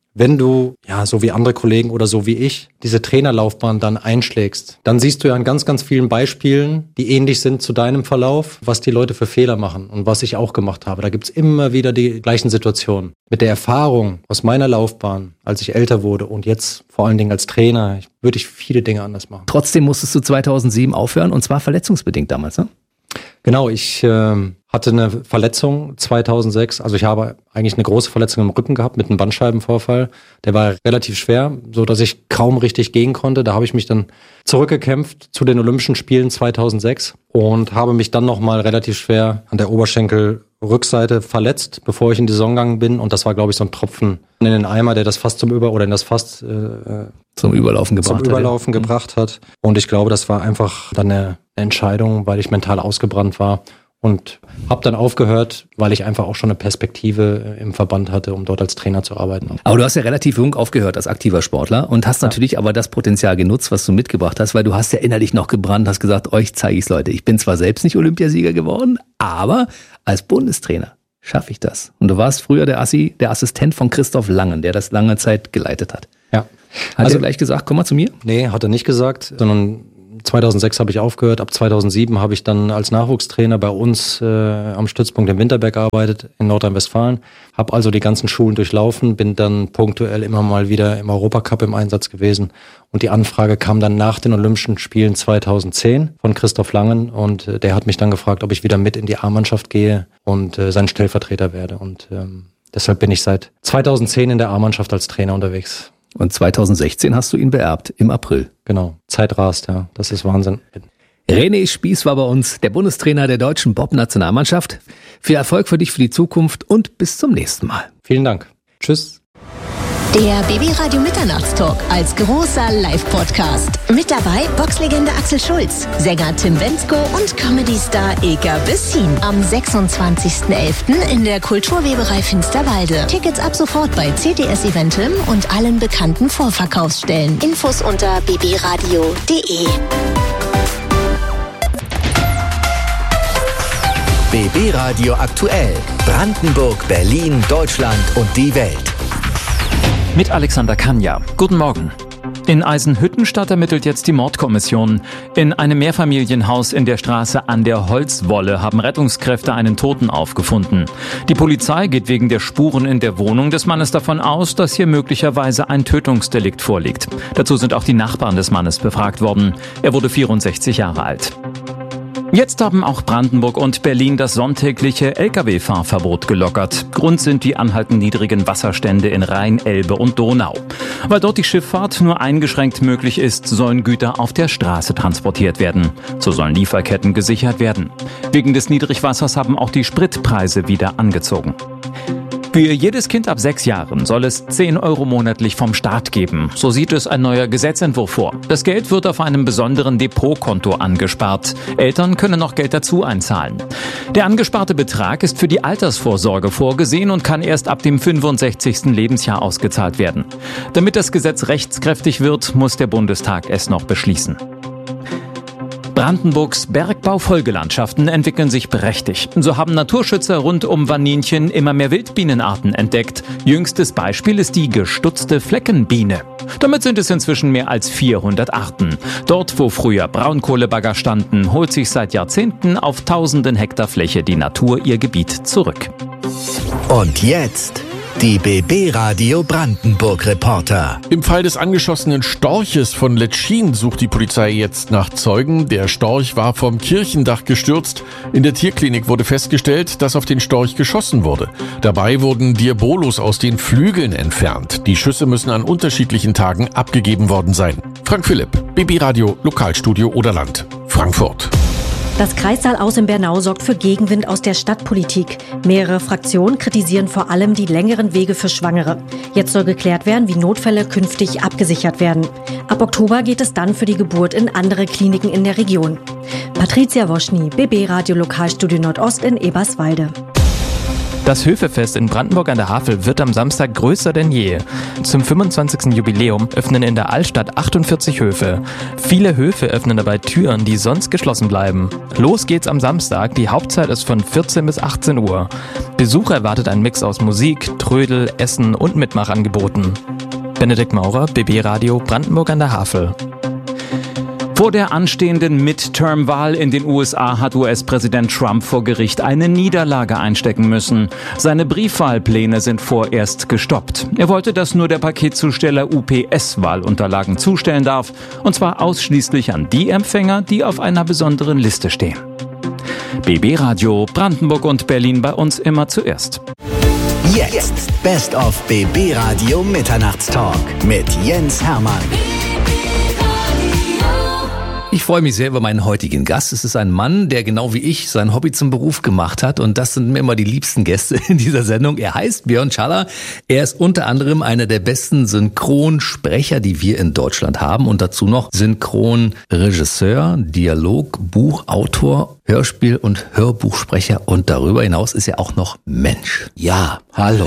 wenn du, ja, so wie andere Kollegen oder so wie ich, diese Trainerlaufbahn dann einschlägst, dann siehst du ja an ganz, ganz vielen Beispielen, die ähnlich sind zu deinem Verlauf, was die Leute für Fehler machen und was ich auch gemacht habe. Da gibt's immer wieder die gleichen Situationen. Mit der Erfahrung aus meiner Laufbahn, als ich älter wurde und jetzt vor allen Dingen als Trainer, würde ich viele Dinge anders machen. Trotzdem musstest du zweitausendsieben aufhören und zwar verletzungsbedingt damals, ne? Genau, ich äh, hatte eine Verletzung zweitausendsechs, also ich habe eigentlich eine große Verletzung im Rücken gehabt mit einem Bandscheibenvorfall. Der war relativ schwer, so dass ich kaum richtig gehen konnte. Da habe ich mich dann zurückgekämpft zu den Olympischen Spielen zweitausendsechs und habe mich dann nochmal relativ schwer an der Oberschenkelrückseite verletzt, bevor ich in die Saison gegangen bin. Und das war, glaube ich, so ein Tropfen in den Eimer, der das fast zum Über- oder in das fast äh, zum Überlaufen gebracht zum Überlaufen hat, ja. gebracht hat. Und ich glaube, das war einfach dann eine Entscheidung, weil ich mental ausgebrannt war und habe dann aufgehört, weil ich einfach auch schon eine Perspektive im Verband hatte, um dort als Trainer zu arbeiten. Aber du hast ja relativ jung aufgehört als aktiver Sportler und hast ja. natürlich aber das Potenzial genutzt, was du mitgebracht hast, weil du hast ja innerlich noch gebrannt, hast gesagt, euch zeige ich's, Leute. Ich bin zwar selbst nicht Olympiasieger geworden, aber als Bundestrainer schaffe ich das. Und du warst früher der Assi, der Assistent von Christoph Langen, der das lange Zeit geleitet hat. Ja. Hat also, er gleich gesagt, komm mal zu mir? Nee, hat er nicht gesagt, sondern zweitausendsechs habe ich aufgehört, ab zweitausendsieben habe ich dann als Nachwuchstrainer bei uns äh, am Stützpunkt in Winterberg gearbeitet, in Nordrhein-Westfalen, habe also die ganzen Schulen durchlaufen, bin dann punktuell immer mal wieder im Europacup im Einsatz gewesen und die Anfrage kam dann nach den Olympischen Spielen zweitausendzehn von Christoph Langen und äh, der hat mich dann gefragt, ob ich wieder mit in die A-Mannschaft gehe und äh, sein Stellvertreter werde und ähm, deshalb bin ich seit zweitausendzehn in der A-Mannschaft als Trainer unterwegs. Und zweitausendsechzehn hast du ihn beerbt, im April. Genau, Zeit rast, ja, das ist Wahnsinn. René Spieß war bei uns, der Bundestrainer der deutschen Bob-Nationalmannschaft. Viel Erfolg für dich für die Zukunft und bis zum nächsten Mal. Vielen Dank. Tschüss. Der B B Radio Mitternachtstalk als großer Live-Podcast. Mit dabei Boxlegende Axel Schulz, Sänger Tim Bendzko und Comedy-Star Eka Bessin. Am sechsundzwanzigsten elften in der Kulturweberei Finsterwalde. Tickets ab sofort bei C T S Eventim und allen bekannten Vorverkaufsstellen. Infos unter b b radio punkt d e. B B Radio aktuell. Brandenburg, Berlin, Deutschland und die Welt. Mit Alexander Kanja. Guten Morgen. In Eisenhüttenstadt ermittelt jetzt die Mordkommission. In einem Mehrfamilienhaus in der Straße an der Holzwolle haben Rettungskräfte einen Toten aufgefunden. Die Polizei geht wegen der Spuren in der Wohnung des Mannes davon aus, dass hier möglicherweise ein Tötungsdelikt vorliegt. Dazu sind auch die Nachbarn des Mannes befragt worden. Er wurde vierundsechzig Jahre alt. Jetzt haben auch Brandenburg und Berlin das sonntägliche L K W-Fahrverbot gelockert. Grund sind die anhaltend niedrigen Wasserstände in Rhein, Elbe und Donau. Weil dort die Schifffahrt nur eingeschränkt möglich ist, sollen Güter auf der Straße transportiert werden. So sollen Lieferketten gesichert werden. Wegen des Niedrigwassers haben auch die Spritpreise wieder angezogen. Für jedes Kind ab sechs Jahren soll es zehn Euro monatlich vom Staat geben. So sieht es ein neuer Gesetzentwurf vor. Das Geld wird auf einem besonderen Depotkonto angespart. Eltern können noch Geld dazu einzahlen. Der angesparte Betrag ist für die Altersvorsorge vorgesehen und kann erst ab dem fünfundsechzigsten Lebensjahr ausgezahlt werden. Damit das Gesetz rechtskräftig wird, muss der Bundestag es noch beschließen. Brandenburgs Bergbau-Folgelandschaften entwickeln sich prächtig. So haben Naturschützer rund um Wanninchen immer mehr Wildbienenarten entdeckt. Jüngstes Beispiel ist die gestutzte Fleckenbiene. Damit sind es inzwischen mehr als vierhundert Arten. Dort, wo früher Braunkohlebagger standen, holt sich seit Jahrzehnten auf tausenden Hektar Fläche die Natur ihr Gebiet zurück. Und jetzt die B B Radio Brandenburg Reporter. Im Fall des angeschossenen Storches von Letschin sucht die Polizei jetzt nach Zeugen. Der Storch war vom Kirchendach gestürzt. In der Tierklinik wurde festgestellt, dass auf den Storch geschossen wurde. Dabei wurden Diabolos aus den Flügeln entfernt. Die Schüsse müssen an unterschiedlichen Tagen abgegeben worden sein. Frank Philipp, B B Radio Lokalstudio Oderland, Frankfurt. Das Kreissaal aus in Bernau sorgt für Gegenwind aus der Stadtpolitik. Mehrere Fraktionen kritisieren vor allem die längeren Wege für Schwangere. Jetzt soll geklärt werden, wie Notfälle künftig abgesichert werden. Ab Oktober geht es dann für die Geburt in andere Kliniken in der Region. Patricia Woschny, B B Radio Lokalstudio Nordost in Eberswalde. Das Höfefest in Brandenburg an der Havel wird am Samstag größer denn je. Zum fünfundzwanzigsten Jubiläum öffnen in der Altstadt achtundvierzig Höfe. Viele Höfe öffnen dabei Türen, die sonst geschlossen bleiben. Los geht's am Samstag, die Hauptzeit ist von vierzehn bis achtzehn Uhr. Besucher erwartet ein Mix aus Musik, Trödel, Essen und Mitmachangeboten. Benedikt Maurer, B B Radio, Brandenburg an der Havel. Vor der anstehenden Midterm-Wahl in den U S A hat U S-Präsident Trump vor Gericht eine Niederlage einstecken müssen. Seine Briefwahlpläne sind vorerst gestoppt. Er wollte, dass nur der Paketzusteller U P S Wahlunterlagen zustellen darf, und zwar ausschließlich an die Empfänger, die auf einer besonderen Liste stehen. B B Radio, Brandenburg und Berlin bei uns immer zuerst. Jetzt Best of B B Radio Mitternachtstalk mit Jens Hermann. Ich freue mich sehr über meinen heutigen Gast. Es ist ein Mann, der genau wie ich sein Hobby zum Beruf gemacht hat. Und das sind mir immer die liebsten Gäste in dieser Sendung. Er heißt Björn Schaller. Er ist unter anderem einer der besten Synchronsprecher, die wir in Deutschland haben. Und dazu noch Synchronregisseur, Dialog, Buchautor, Hörspiel- und Hörbuchsprecher. Und darüber hinaus ist er auch noch Mensch. Ja, hallo.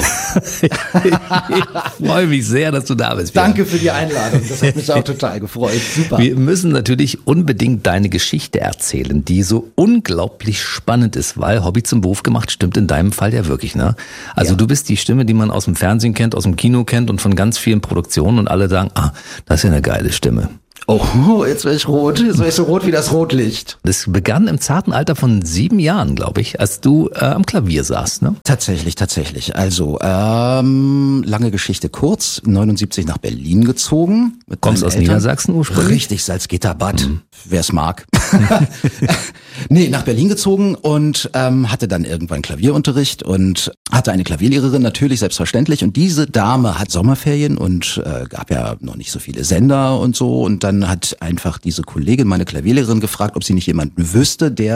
Ich freue mich sehr, dass du da bist, Björn. Danke für die Einladung. Das hat mich auch total gefreut. Super. Wir müssen natürlich unbedingt deine Geschichte erzählen, die so unglaublich spannend ist, weil Hobby zum Beruf gemacht stimmt in deinem Fall ja wirklich, ne? Also ja. Du bist die Stimme, die man aus dem Fernsehen kennt, aus dem Kino kennt und von ganz vielen Produktionen, und alle sagen, ah, das ist ja eine geile Stimme. Oh, jetzt werde ich rot. Jetzt werde ich so rot wie das Rotlicht. Das begann im zarten Alter von sieben Jahren, glaube ich, als du äh, am Klavier saßt, ne? Tatsächlich, tatsächlich. Also, ähm, lange Geschichte kurz. neunundsiebzig nach Berlin gezogen. Kommst aus Eltern. Niedersachsen ursprünglich? Richtig, Salzgitter-Bad. Mhm. Wer es mag. Nee, nach Berlin gezogen und ähm, hatte dann irgendwann Klavierunterricht und hatte eine Klavierlehrerin, natürlich, selbstverständlich. Und diese Dame hat Sommerferien und äh, gab ja noch nicht so viele Sender und so. Und dann hat einfach diese Kollegin, meine Klavierlehrerin, gefragt, ob sie nicht jemanden wüsste, der